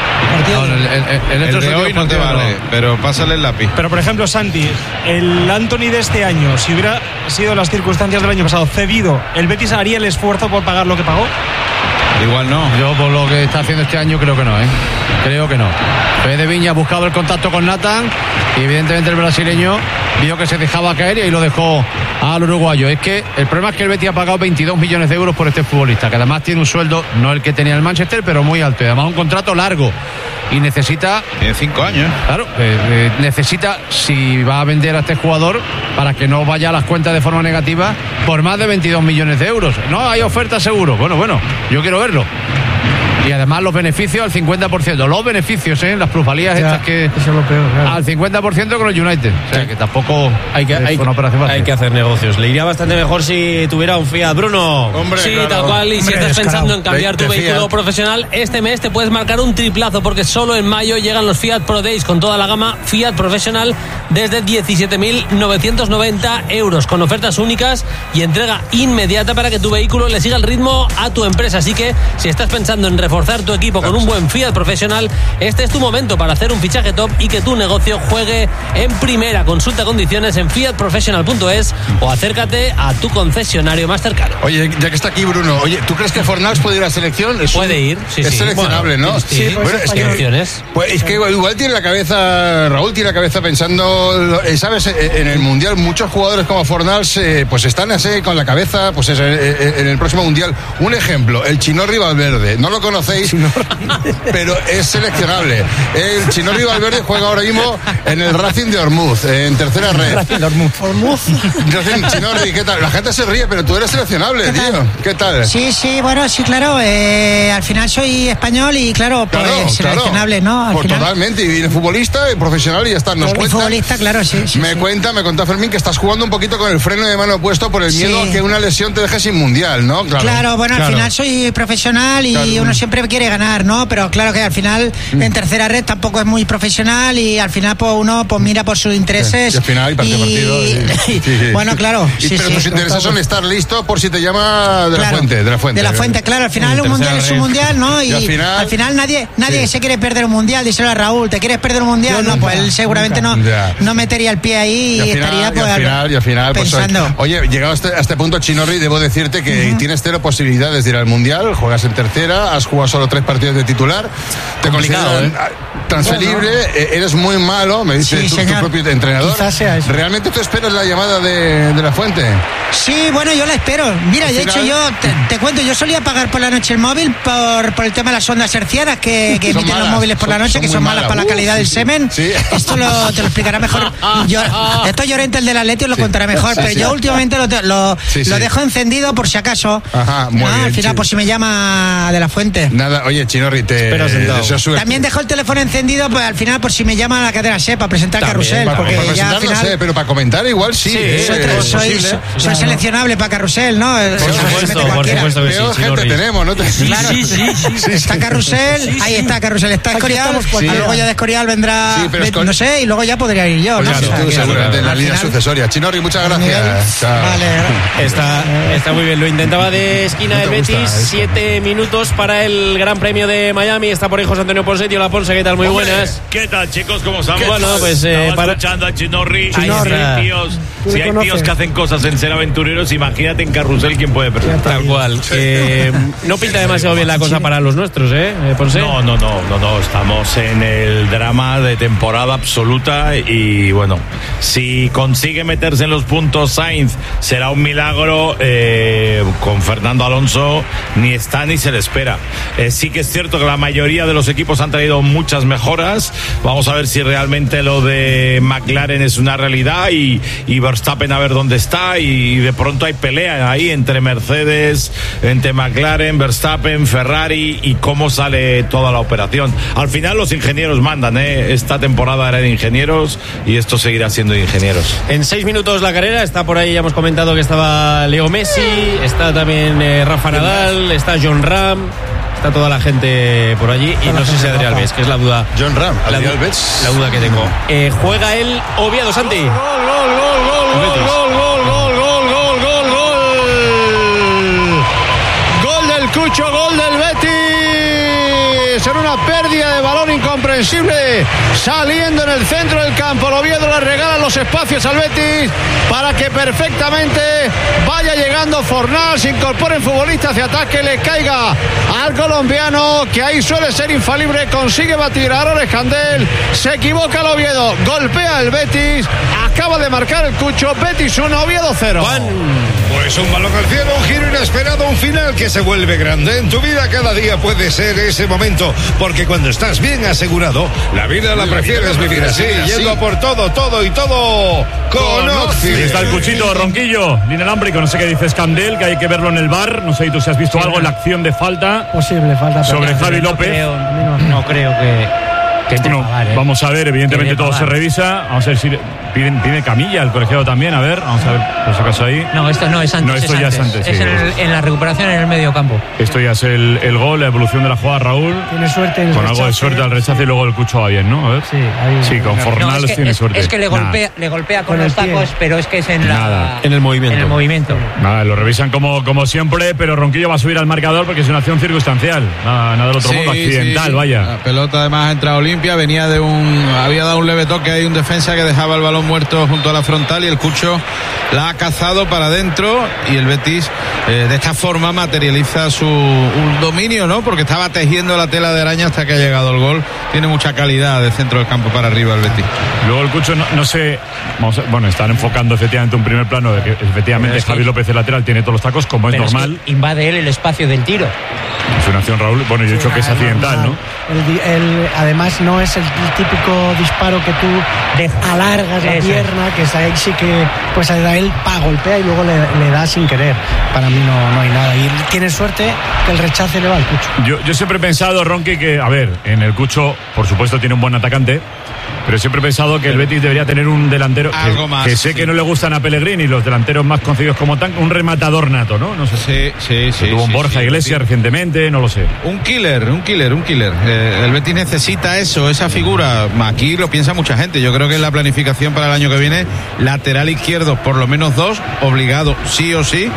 Speaker 4: El de hoy no te vale, pero pásale el lápiz.
Speaker 13: Pero por ejemplo, Santi, el Antony de este año, si hubiera sido las circunstancias del año pasado cedido, ¿el Betis haría el esfuerzo por pagar lo que pagó?
Speaker 4: Igual no.
Speaker 8: Yo por lo que está haciendo este año creo que no, Creo que no. Fede Viña ha buscado el contacto con Nathan y evidentemente el brasileño vio que se dejaba caer y ahí lo dejó al uruguayo. Es que el problema es que el Betis ha pagado 22 millones de euros por este futbolista, que además tiene un sueldo, no el que tenía el Manchester, pero muy alto, y además un contrato largo. Y necesita...
Speaker 4: Tiene 5 años.
Speaker 8: Claro, necesita, si va a vender a este jugador, para que no vaya a las cuentas de forma negativa, por más de 22 millones de euros. No, hay oferta seguro. Bueno, yo quiero verlo. Y además los beneficios al 50%. Los beneficios, las plusvalías estas que...
Speaker 5: Eso es lo peor, claro.
Speaker 8: Al 50% con el United. O sea, que tampoco
Speaker 12: hay que hacer negocios. Le iría bastante mejor si tuviera un Fiat, Bruno.
Speaker 9: Hombre, sí, claro. Tal cual. Y si estás pensando en cambiar tu vehículo profesional, este mes te puedes marcar un triplazo, porque solo en mayo llegan los Fiat Pro Days con toda la gama Fiat Professional desde 17.990 euros, con ofertas únicas y entrega inmediata para que tu vehículo le siga el ritmo a tu empresa. Así que si estás pensando en reformar reforzar tu equipo con un buen Fiat Professional, este es tu momento para hacer un fichaje top y que tu negocio juegue en primera. Consulta condiciones en fiatprofessional.es o acércate a tu concesionario más cercano.
Speaker 16: Oye, ya que está aquí Bruno, ¿tú crees que Fornals puede ir a selección?
Speaker 9: Puede ir, sí.
Speaker 16: Es seleccionable,
Speaker 9: bueno,
Speaker 16: ¿no?
Speaker 9: Sí,
Speaker 16: bueno, es que igual tiene la cabeza, Raúl tiene la cabeza pensando, ¿sabes? En el Mundial muchos jugadores como Fornals pues están así con la cabeza pues en el próximo Mundial. Un ejemplo, el Chinorri Valverde, no lo conocéis, pero es seleccionable. El Chinorri Valverde juega ahora mismo en el Racing de Ormuz, en tercera red.
Speaker 5: Racing de Ormuz.
Speaker 16: Chinorri, ¿qué tal? La gente se ríe, pero tú eres seleccionable, tío. ¿Qué tal?
Speaker 17: Sí, bueno, sí, claro. Al final soy español y claro, pues seleccionable, ¿no?
Speaker 16: Pues totalmente, y eres futbolista, profesional y ya está. Nos cuenta,
Speaker 17: futbolista, claro, sí.
Speaker 16: Me contó Fermín que estás jugando un poquito con el freno de mano puesto por el miedo a que una lesión te deje sin mundial, ¿no?
Speaker 17: Claro, bueno, al final soy profesional y uno siempre quiere ganar, ¿no? Pero claro que al final en tercera red tampoco es muy profesional y al final pues uno pues mira por sus intereses.
Speaker 16: Y al final hay partido.
Speaker 17: Bueno, claro.
Speaker 16: Pero tus intereses son estar listo por si te llama de la fuente.
Speaker 17: Claro, al final un mundial es un mundial, ¿no? Y al final nadie se quiere perder un mundial. Díselo a Raúl, ¿te quieres perder un mundial? No, pues él seguramente no metería el pie ahí y estaría pues
Speaker 16: al final
Speaker 17: pensando.
Speaker 16: Pues, oye, llegado a este punto, Chinorri, debo decirte que tienes cero posibilidades de ir al mundial, juegas en tercera, has jugado solo 3 partidos de titular, te consideran transferible, eres muy malo, me dice tu propio entrenador.
Speaker 5: Quizás sea eso.
Speaker 16: ¿Realmente tú esperas la llamada de la fuente?
Speaker 17: Sí, bueno, yo la espero. Mira, de hecho yo te cuento, yo solía pagar por la noche el móvil por el tema de las ondas hercianas que emiten los móviles por la noche, que son malas para la calidad del semen.
Speaker 16: Sí.
Speaker 17: Esto te lo explicará mejor. Esto Llorente, el del Atleti, lo contará mejor, pero yo últimamente lo dejo encendido por si acaso.
Speaker 16: Ajá, muy bien,
Speaker 17: al final, por si me llama de la fuente.
Speaker 16: Nada, oye, Chinorri, te deseo suerte.
Speaker 17: También dejo el teléfono encendido, pues al final, por si me llama a la cadena SE para presentar Carrusel. Porque
Speaker 16: para
Speaker 17: ya al final,
Speaker 16: no sé, pero para comentar igual sí.
Speaker 17: soy seleccionable para Carrusel, ¿no?
Speaker 12: Por supuesto que
Speaker 16: sí. Gente tenemos, ¿no?
Speaker 17: Claro, sí. Está Carrusel, ahí está Carrusel, está Escorial, luego ya de Escorial vendrá, no sé, y luego ya podría ir yo, ¿no?
Speaker 16: Tú seguramente en la línea sucesoria. Chinorri, muchas gracias.
Speaker 17: Vale.
Speaker 12: Está muy bien, lo intentaba de esquina el Betis, 7 minutos para el Gran Premio de Miami. Está por ahí José Antonio Ponsetti. Hola, Ponce, ¿qué tal? Muy buenas.
Speaker 18: ¿Qué tal, chicos? ¿Cómo estamos?
Speaker 12: Bueno, pues
Speaker 18: escuchando a Chinorri. Si hay tíos que hacen cosas en ser aventureros, imagínate en Carrusel quién puede perder.
Speaker 12: Tal cual. No pinta demasiado bien la cosa para los nuestros, Ponce.
Speaker 18: No. Estamos en el drama de temporada absoluta y bueno, si consigue meterse en los puntos Sainz será un milagro. Con Fernando Alonso ni está ni se le espera. Sí que es cierto que la mayoría de los equipos han traído muchas mejoras. Vamos a ver si realmente lo de McLaren es una realidad y Verstappen a ver dónde está, y de pronto hay pelea ahí entre Mercedes, entre McLaren, Verstappen, Ferrari, y cómo sale toda la operación. Al final los ingenieros mandan, esta temporada era de ingenieros y esto seguirá siendo de ingenieros.
Speaker 12: En 6 minutos la carrera, está por ahí, ya hemos comentado que estaba Leo Messi, está también Rafa Nadal, está John Ram, está toda la gente por allí, y no sé si Adrián Alves, que es la duda.
Speaker 16: John Ram, Adrián Alves.
Speaker 12: La duda que tengo. Juega el Oviedo, Santi.
Speaker 8: Gol del Cucho, gol del Betis. En una pérdida de balón incomprensible, saliendo en el centro del campo. El Oviedo le regala los espacios al Betis para que perfectamente vaya llegando Fornals, se incorpore el futbolista hacia ataque, le caiga al colombiano, que ahí suele ser infalible, consigue batir a Aroles Candel, se equivoca el Oviedo, golpea el Betis, acaba de marcar el Cucho. Betis 1, Oviedo 0.
Speaker 7: Pues un balón al cielo, un giro inesperado, un final que se vuelve grande. En tu vida cada día puede ser ese momento, porque cuando estás bien asegurado, la vida la prefieres vivir así, yendo a por todo con Occident.
Speaker 1: Está el Cuchito, Ronquillo, inalámbrico, no sé qué dices, Candel, que hay que verlo en el VAR, no sé si tú si has visto algo en la acción de falta.
Speaker 5: Posible falta
Speaker 1: sobre Javi López.
Speaker 15: No creo que...
Speaker 1: Vamos a ver, evidentemente todo se revisa. Vamos a ver si pide camilla el colegiado también. A ver, vamos a ver, por si acaso ahí.
Speaker 15: No, esto no es antes.
Speaker 1: No, esto ya es antes.
Speaker 15: Es en la recuperación en el medio campo.
Speaker 1: Esto ya es el gol, la evolución de la jugada, Raúl.
Speaker 5: Tiene suerte.
Speaker 1: Con algo de suerte al rechace y luego el Cucho va bien, ¿no? A ver. Sí, con Fornals tiene suerte.
Speaker 15: Es que le golpea con los tacos, pero es que es en
Speaker 12: el movimiento.
Speaker 1: Nada, lo revisan como siempre, pero Ronquillo va a subir al marcador porque es una acción circunstancial. Nada del otro mundo, accidental, vaya.
Speaker 4: La pelota además ha entrado limpia, había dado un leve toque, hay un defensa que dejaba el balón muerto junto a la frontal y el Cucho la ha cazado para adentro y el Betis de esta forma materializa un dominio, ¿no? Porque estaba tejiendo la tela de araña hasta que ha llegado el gol. Tiene mucha calidad de centro del campo para arriba el Betis.
Speaker 1: Luego el Cucho no sé, están enfocando efectivamente un primer plano de que efectivamente Javi López, el lateral, tiene todos los tacos como es normal.
Speaker 15: Es que invade él el espacio del tiro.
Speaker 1: Es una acción, Raúl. Bueno, yo he dicho que es accidental, ¿no?
Speaker 5: Además no es el típico disparo que tú alargas la pierna, que ahí sí que pues a él golpea y luego le da sin querer. Para mí no hay nada. Y tiene suerte que el rechace le va al Cucho.
Speaker 1: Yo siempre he pensado, Ronqui, que, a ver, en el Cucho, por supuesto, tiene un buen atacante, pero siempre he pensado que el Betis debería tener un delantero que sé que no le gustan a Pellegrini, los delanteros más conocidos como tan, un rematador nato, ¿no? No sé.
Speaker 4: Sí.
Speaker 1: Tuvo un Borja Iglesias recientemente, no lo sé.
Speaker 4: Un killer. El Betis necesita esa figura. Aquí lo piensa mucha gente. Yo creo que en la planificación para el año que viene, lateral izquierdo, por lo menos 2, obligado, sí o sí,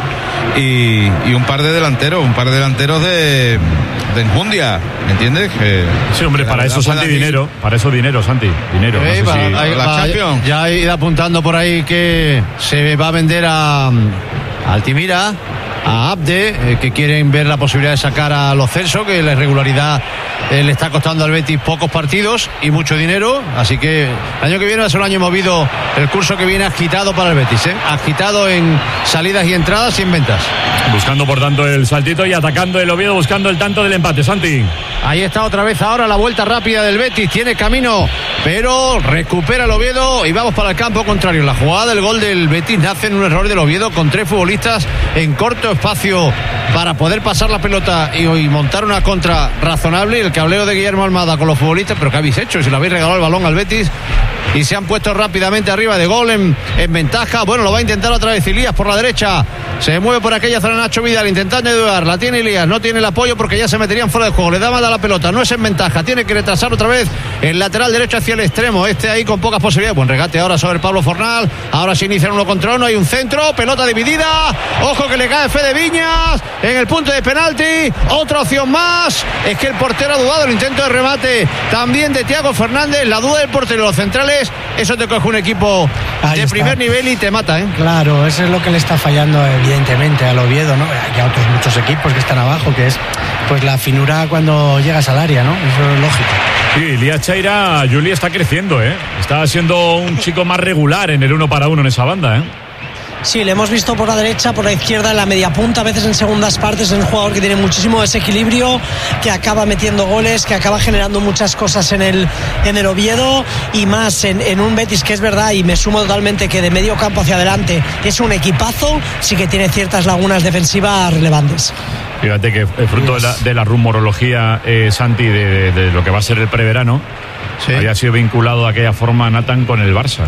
Speaker 4: y un par de delanteros de enjundia, ¿me entiendes?
Speaker 1: Sí, hombre, para eso Santi dinero, Santi, dinero. No sé
Speaker 8: la Champions. Ya ha ido apuntando por ahí que se va a vender a Altimira, a Abde, que quieren ver la posibilidad de sacar a Lo Celso, que la irregularidad le está costando al Betis pocos partidos y mucho dinero, así que el año que viene va a ser un año movido, el curso que viene agitado para el Betis, agitado en salidas y entradas y en ventas.
Speaker 1: Buscando por tanto el saltito y atacando el Oviedo, buscando el tanto del empate, Santi.
Speaker 8: Ahí está otra vez ahora la vuelta rápida del Betis, tiene camino, pero recupera el Oviedo y vamos para el campo contrario. La jugada del gol del Betis nace en un error del Oviedo con 3 futbolistas en corto espacio para poder pasar la pelota y montar una contra razonable. El cableo de Guillermo Almada con los futbolistas, pero ¿qué habéis hecho? Si le habéis regalado el balón al Betis y se han puesto rápidamente arriba de gol en ventaja. Bueno, lo va a intentar otra vez Ilías por la derecha, se mueve por aquella zona Nacho Vidal intentando ayudar, la tiene Ilías, no tiene el apoyo porque ya se meterían fuera de juego, le da mal a la pelota, no es en ventaja, tiene que retrasar otra vez el lateral derecho hacia el extremo, ahí con pocas posibilidades. Buen regate ahora sobre Pablo Fornal, ahora se inicia 1 contra 1, hay un centro, pelota dividida, ojo que le cae Fede Viñas en el punto de penalti, otra opción más, es que el portero ha dudado, el intento de remate también de Thiago Fernández, la duda del portero, los centrales, eso te coge un equipo de primer nivel y te mata,
Speaker 5: Claro, eso es lo que le está fallando evidentemente al Oviedo, ¿no? Hay otros muchos equipos que están abajo, que es pues la finura cuando llegas al área, ¿no? Eso es lógico.
Speaker 1: Sí, Elías Chaira, Juli, está creciendo, está siendo un chico más regular en el 1 para 1 en esa banda,
Speaker 3: Sí, le hemos visto por la derecha, por la izquierda, en la media punta, a veces en segundas partes. Es un jugador que tiene muchísimo desequilibrio, que acaba metiendo goles, que acaba generando muchas cosas en el Oviedo y más en un Betis que es verdad, y me sumo totalmente, que de medio campo hacia adelante es un equipazo, sí que tiene ciertas lagunas defensivas relevantes.
Speaker 1: Fíjate que fruto de la rumorología, Santi, de lo que va a ser el preverano, había sido vinculado de aquella forma Nathan con el Barça.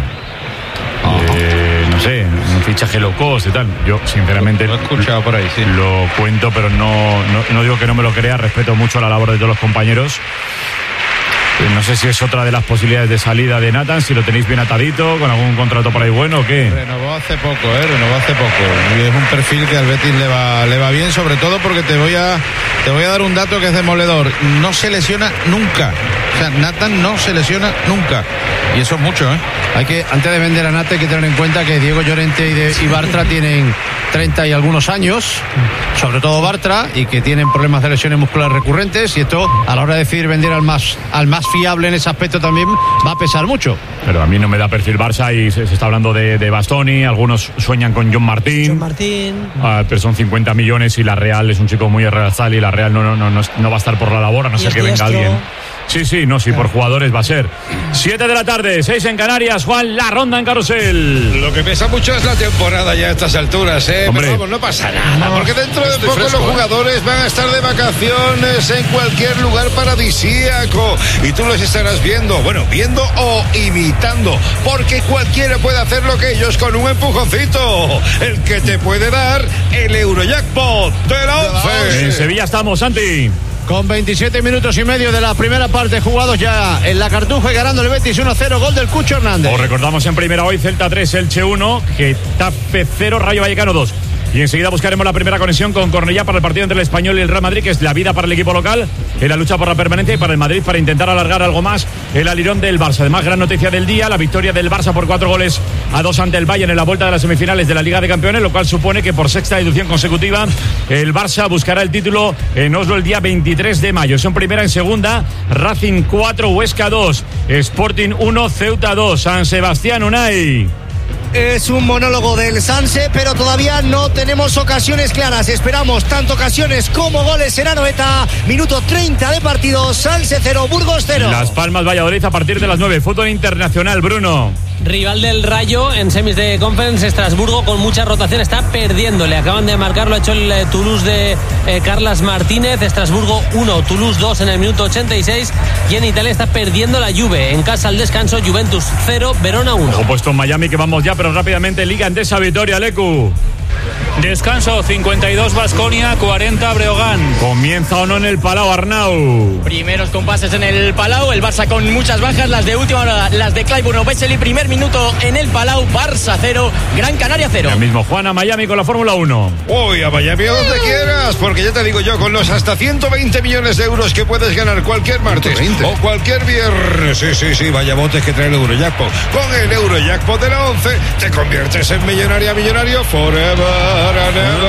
Speaker 1: No sé, un fichaje low cost y tal. Yo, sinceramente,
Speaker 4: lo he escuchado por ahí, sí.
Speaker 1: Lo cuento, pero no digo que no me lo crea. Respeto mucho la labor de todos los compañeros. No sé si es otra de las posibilidades de salida de Nathan, si lo tenéis bien atadito, con algún contrato por ahí bueno o qué.
Speaker 4: Renovó hace poco. Y es un perfil que al Betis le va bien, sobre todo porque te voy a dar un dato que es demoledor. No se lesiona nunca. O sea, Nathan no se lesiona nunca. Y eso es mucho,
Speaker 8: Hay que, antes de vender a Nathan, hay que tener en cuenta que Diego Llorente y Bartra tienen 30 y algunos años, sobre todo Bartra, y que tienen problemas de lesiones musculares recurrentes, y esto a la hora de decidir vender al más fiable en ese aspecto también va a pesar mucho.
Speaker 1: Pero a mí no me da perfil Barça y se está hablando de Bastoni, algunos sueñan con John Martín. Pero son 50 millones y la Real es un chico muy realzal y la Real no va a estar por la labor, a no ser que venga alguien. Sí, por jugadores va a ser. 7 de la tarde, 6 en Canarias. Juan, la ronda en Carrusel.
Speaker 7: Lo que pesa mucho es la temporada ya a estas alturas,
Speaker 1: Hombre.
Speaker 7: Pero vamos, no pasa nada, porque dentro de poco los jugadores van a estar de vacaciones en cualquier lugar paradisíaco y tú los estarás viendo o imitando, porque cualquiera puede hacer lo que ellos con un empujoncito, el que te puede dar el Eurojackpot de la 11.
Speaker 1: En Sevilla estamos, Santi.
Speaker 8: Con 27 minutos y medio de la primera parte jugados ya en la Cartuja y ganando el Betis 1-0, gol del Cucho Hernández.
Speaker 1: Os recordamos en primera hoy Celta 3, Elche 1, Getafe 0, Rayo Vallecano 2. Y enseguida buscaremos la primera conexión con Cornellá para el partido entre el Español y el Real Madrid, que es la vida para el equipo local en la lucha por la permanencia, y para el Madrid para intentar alargar algo más el alirón del Barça. Además, gran noticia del día, la victoria del Barça por 4-2 ante el Bayern en la vuelta de las semifinales de la Liga de Campeones, lo cual supone que por sexta edición consecutiva el Barça buscará el título en Oslo el día 23 de mayo. Son primera, en segunda Racing 4, Huesca 2, Sporting 1, Ceuta 2, San Sebastián, Unai.
Speaker 6: Es un monólogo del Sanse, pero todavía no tenemos ocasiones claras. Esperamos tanto ocasiones como goles en Anoeta. Minuto 30 de partido. Sanse 0, Burgos 0.
Speaker 1: Las Palmas, Valladolid a partir de las 9. Fútbol internacional, Bruno.
Speaker 9: Rival del Rayo en semis de Conference, Estrasburgo con mucha rotación está perdiendo. Le acaban de marcar, lo ha hecho el Toulouse de Carlas Martínez. Estrasburgo 1, Toulouse 2 en el minuto 86. Y en Italia está perdiendo la Juve. En casa al descanso, Juventus 0, Verona 1.
Speaker 1: Ojo puesto en Miami, que vamos ya, pero rápidamente Liga Endesa, Vitoria, Lecu.
Speaker 10: Descanso, 52 Baskonia, 40 Breogán.
Speaker 1: ¿Comienza o no en el Palau, Arnau?
Speaker 11: Primeros compases en el Palau, el Barça con muchas bajas, las de última hora, las de Clyburn Vesely. Primer minuto en el Palau, Barça 0, Gran Canaria 0.
Speaker 1: Ya mismo Juan a Miami con la Fórmula 1.
Speaker 7: Uy, a Miami a donde quieras, porque ya te digo yo, con los hasta 120 millones de euros que puedes ganar cualquier martes 120. O cualquier viernes. Sí, vaya botes que trae el Eurojackpot. Con el Eurojackpot de la 11 te conviertes en millonario forever. Y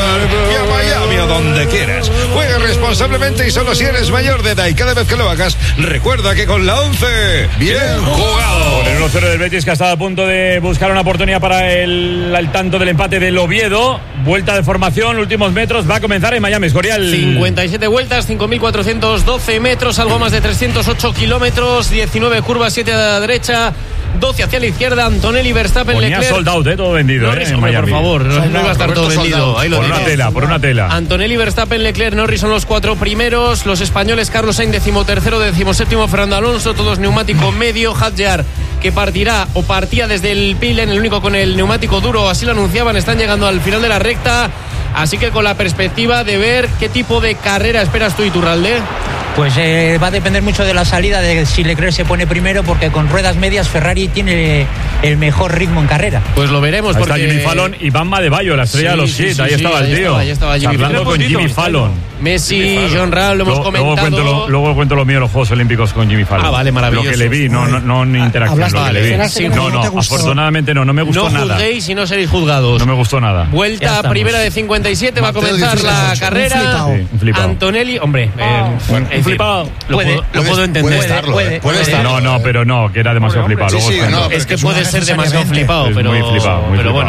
Speaker 7: a Miami o donde quieras. Juega responsablemente y solo si eres mayor de edad, y cada vez que lo hagas recuerda que con la 11 bien jugado.
Speaker 1: Por el 1-0 del Betis, que ha estado a punto de buscar una oportunidad para el tanto del empate del Oviedo. Vuelta de formación, últimos metros, va a comenzar en Miami, Escorial.
Speaker 12: 57 vueltas, 5.412 metros, algo más de 308 kilómetros, 19 curvas, 7 a la derecha, 12 hacia la izquierda. Antonelli, Verstappen,
Speaker 1: Ponía
Speaker 12: Leclerc.
Speaker 1: sold out, todo vendido.
Speaker 12: Norris,
Speaker 1: en
Speaker 12: hombre,
Speaker 1: Miami.
Speaker 12: por favor, no iba a estar todo vendido. Ahí lo
Speaker 1: por
Speaker 12: tienes.
Speaker 1: una tela.
Speaker 12: Antonelli, Verstappen, Leclerc, Norris son los 4 primeros. Los españoles, Carlos Sainz, 13º, 17º, Fernando Alonso, todos neumático medio. Hadjar, que partía desde el pit lane, el único con el neumático duro, así lo anunciaban. Están llegando al final de la recta. Así que con la perspectiva de ver qué tipo de carrera esperas tú, Iturralde.
Speaker 15: Pues va a depender mucho de la salida, de si Leclerc se pone primero, porque con ruedas medias Ferrari tiene el mejor ritmo en carrera.
Speaker 12: Pues lo veremos.
Speaker 1: Ahí está Jimmy Fallon y Bam Adebayo, la estrella de los hits. Ahí estaba el tío.
Speaker 12: Ahí estaba Jimmy
Speaker 1: hablando con Jimmy Fallon.
Speaker 12: Messi, John Ram, lo hemos comentado.
Speaker 1: Luego cuento lo mío en los Juegos Olímpicos con Jimmy Fallon.
Speaker 12: Ah, vale, maravilloso.
Speaker 1: Lo que le vi, no en interacción. Lo que le vi. No, afortunadamente no me gustó nada.
Speaker 12: No juzguéis y no seréis juzgados.
Speaker 1: No me gustó nada.
Speaker 12: Vuelta primera de 57, va a comenzar la carrera.
Speaker 1: Un flipado.
Speaker 12: Antonelli, hombre,
Speaker 1: un flipado.
Speaker 12: Lo puedo entender.
Speaker 1: Puede estar. No, pero no, que era demasiado flipado.
Speaker 12: Es que puede ser demasiado flipado, pero
Speaker 1: muy flipado.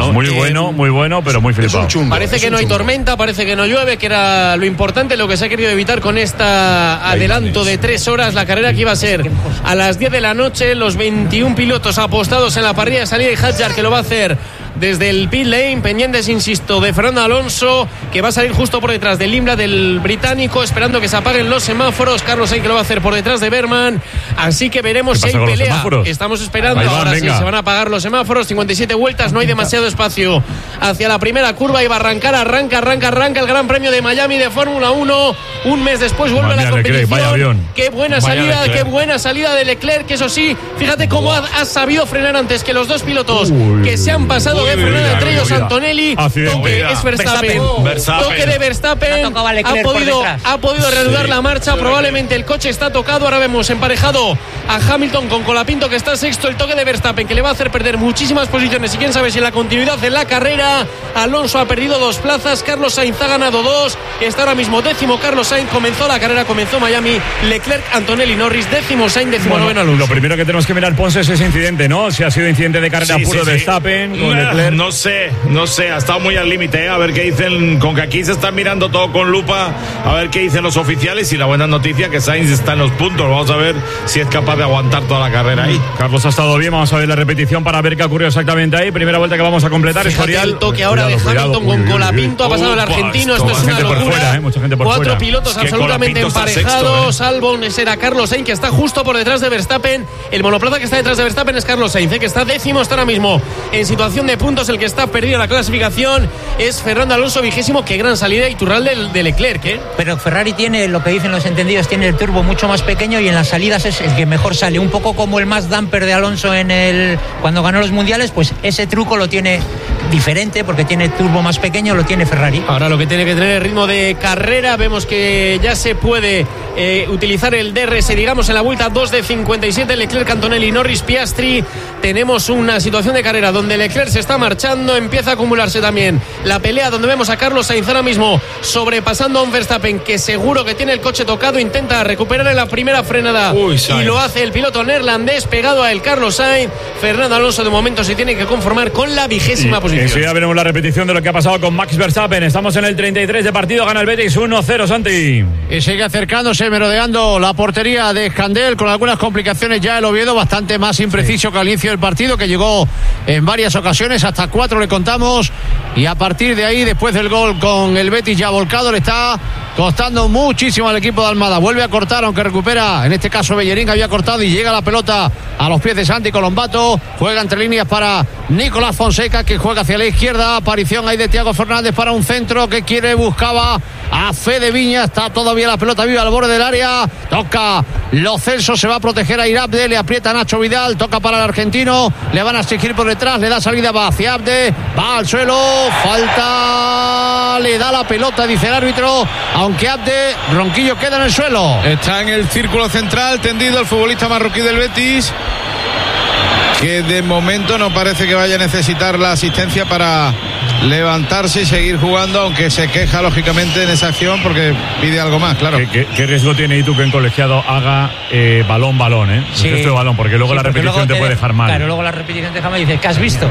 Speaker 1: Muy bueno, pero muy flipado.
Speaker 12: Parece que no hay tormenta, parece que no llueve, que era lo importante, lo que se ha querido evitar con esta adelanto de 3 horas. La carrera que iba a ser a las 10 de la noche, los 21 pilotos apostados en la parrilla de salida, y Hadjar, que lo va a hacer desde el pit lane, pendientes, insisto, de Fernando Alonso, que va a salir justo por detrás del Limla, del británico, esperando que se apaguen los semáforos. Carlos Sainz, que lo va a hacer por detrás de Berman. Así que veremos si hay pelea. Estamos esperando. Ahora sí, se van a apagar los semáforos. 57 vueltas, no hay demasiado espacio hacia la primera curva. Y va a arranca el Gran Premio de Miami de Fórmula 1. Un mes después vuelve a la competición.
Speaker 1: Vaya avión.
Speaker 12: Qué buena salida de Leclerc, que eso sí, fíjate cómo ha sabido frenar antes que los dos pilotos que se han pasado de frenada entre ellos Antonelli. Toque es Verstappen. Toque de Verstappen. Ha podido reanudar la marcha. Probablemente el coche está tocado. Ahora vemos emparejado a Hamilton con Colapinto, que está sexto. El toque de Verstappen, que le va a hacer perder muchísimas posiciones. Y quién sabe si en la continuidad de la carrera. Alonso ha perdido 2 plazas. Carlos Sainz ha ganado 2. Está ahora mismo 10º Carlos Sainz. Comenzó la carrera, comenzó Miami. Leclerc, Antonelli, Norris, 10º Sainz, 19º Alonso.
Speaker 1: Lo primero que tenemos que mirar, Ponce, es ese incidente, ¿no? Si ha sido incidente de carrera puro de Verstappen con Leclerc.
Speaker 18: No sé, ha estado muy al límite, a ver qué dicen, con que aquí se están mirando todo con lupa, a ver qué dicen los oficiales. Y la buena noticia que Sainz está en los puntos, vamos a ver si es capaz de aguantar toda la carrera ahí.
Speaker 1: Carlos ha estado bien, vamos a ver la repetición para ver qué ha ocurrido exactamente ahí. Primera vuelta que vamos a completar.
Speaker 12: Escorial. El toque ahora de Hamilton con Colapinto, ha pasado el argentino, esto es una locura.
Speaker 1: Mucha gente por
Speaker 12: 4
Speaker 1: fuera.
Speaker 12: pilotos absolutamente emparejados, salvo será Carlos Sainz, que está justo por detrás de Verstappen. El monoplaza que está detrás de Verstappen es Carlos Sainz, que está 10º, está ahora mismo en situación de puntos. El que está perdido en la clasificación es Fernando Alonso, 20º. Qué gran salida Iturralde de Leclerc, ¿eh?
Speaker 15: Pero Ferrari tiene, lo que dicen los entendidos, tiene el turbo mucho más pequeño y en las salidas es el que mejor sale. Un poco como el más damper de Alonso cuando ganó los mundiales, pues ese truco lo tiene diferente porque tiene turbo más pequeño, lo tiene Ferrari.
Speaker 12: Ahora lo que tiene que tener el ritmo de carrera, vemos que ya se puede utilizar el DRS, digamos, en la vuelta 2 de 57, Leclerc, Antonelli, Norris, Piastri. Tenemos una situación de carrera donde Leclerc se está marchando, empieza a acumularse también la pelea, donde vemos a Carlos Sainz ahora mismo sobrepasando a un Verstappen que seguro que tiene el coche tocado, intenta recuperar en la primera frenada y lo hace el piloto neerlandés pegado a el Carlos Sainz. Fernando Alonso de momento se tiene que conformar con la 20ª posición.
Speaker 1: Enseguida veremos la repetición de lo que ha pasado con Max Verstappen. Estamos en el 33 de partido, gana el Betis 1-0, Santi.
Speaker 8: Y sigue acercándose, merodeando la portería de Escandel, con algunas complicaciones ya el Oviedo, bastante más impreciso que al inicio del partido, que llegó en varias ocasiones, hasta 4 le contamos, y a partir de ahí, después del gol con el Betis ya volcado, le está costando muchísimo al equipo de Almada. Vuelve a cortar, aunque recupera, en este caso Bellerín, que había cortado, y llega la pelota a los pies de Santi Colombato. Juega entre líneas para Nicolás Fonseca, que juega hacia la izquierda. Aparición ahí de Thiago Fernández para un centro que buscaba a Fede Viña. Está todavía la pelota viva al borde del área. Toca Lo Celso, se va a proteger a Irabde, le aprieta a Nacho Vidal, toca para el argentino, le van a exigir por detrás, le da salida, va hacia Abde, va al suelo, falta, le da la pelota, dice el árbitro, aunque Abde, Ronquillo queda en el suelo.
Speaker 4: Está en el círculo central tendido el futbolista marroquí del Betis, que de momento no parece que vaya a necesitar la asistencia para levantarse y seguir jugando, aunque se queja lógicamente en esa acción porque pide algo más, claro.
Speaker 1: ¿Qué riesgo tiene Itu que en colegiado haga balón, ¿eh?
Speaker 15: Sí.
Speaker 1: El gesto de balón, porque luego la repetición te puede dejar mal.
Speaker 15: Claro, luego la repetición te deja mal y dice, ¿qué has visto?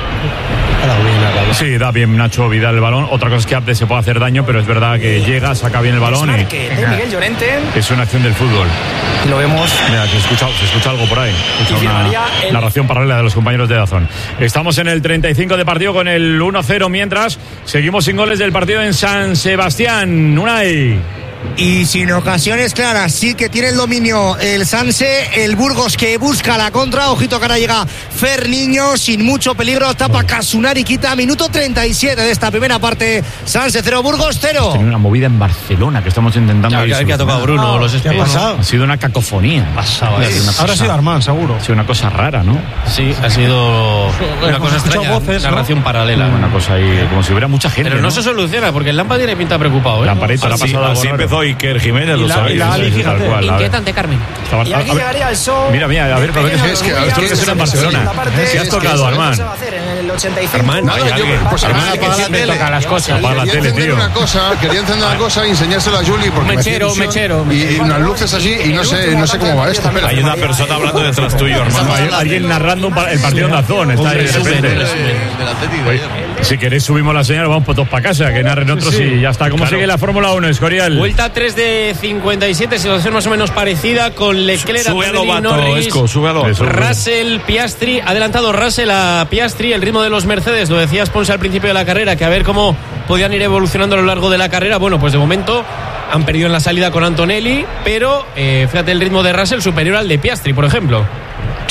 Speaker 1: Sí, da bien Nacho Vidal el balón. Otra cosa es que Abde se puede hacer daño, pero es verdad que llega, saca bien el balón y
Speaker 19: Miguel Llorente.
Speaker 1: Es una acción del fútbol.
Speaker 19: Y lo vemos.
Speaker 1: Mira, se escucha algo por ahí. Una narración paralela de los compañeros de Dazón. Estamos en el 35 de partido con el 1-0, mientras seguimos sin goles del partido en San Sebastián. Unai.
Speaker 6: Y sin ocasiones claras, sí que tiene el dominio el Sanse, el Burgos que busca la contra, ojito que ahora llega Ferniño sin mucho peligro, tapa Casunari, quita minuto 37 de esta primera parte. Sanse 0, Burgos 0.
Speaker 1: Tiene una movida en Barcelona que estamos intentando.
Speaker 12: Que ha tocado Bruno, los
Speaker 1: ¿Qué ha pasado? Ha sido una cacofonía.
Speaker 13: Ahora ha sido Armán, seguro.
Speaker 1: Ha sido una cosa rara, ¿no?
Speaker 12: Sí, ha sido una cosa extraña, voces, narración paralela.
Speaker 1: Una cosa ahí, como si hubiera mucha gente.
Speaker 12: Pero no se soluciona, porque el Lampa tiene pinta preocupado, ¿eh?
Speaker 1: Lamparito, la ha pasado
Speaker 18: así empezó Iker Jiménez, lo sabéis.
Speaker 11: Inquietante, Carmen.
Speaker 19: Y aquí llegaría el show.
Speaker 1: Mira, a ver, pero es que esto es que suena en Barcelona. ¿Qué has tocado, Armán?
Speaker 19: En el 85.
Speaker 1: Armán,
Speaker 16: pues
Speaker 1: Armán apaga la tele. Toca las cosas. Apaga la tele, tío.
Speaker 16: Quería encender una cosa y enseñársela a Julie porque
Speaker 12: mechero.
Speaker 16: Y unas luces así y no sé cómo va esto.
Speaker 18: Hay una persona hablando detrás tuyo, hermano.
Speaker 1: Alguien narrando el partido en Dazón. Está ahí de repente. Si queréis subimos la señal, vamos todos para casa, que narren otros y ya está. ¿Cómo sigue la Fórmula 1, Escorial?
Speaker 12: Vuelta 3 de 57, situación más o menos parecida con Leclerc, Norris, Russell, Piastri. Adelantado Russell a Piastri, el ritmo de los Mercedes, lo decías Ponce al principio de la carrera, que a ver cómo podían ir evolucionando a lo largo de la carrera. Bueno, pues de momento han perdido en la salida con Antonelli, pero fíjate el ritmo de Russell superior al de Piastri, por ejemplo.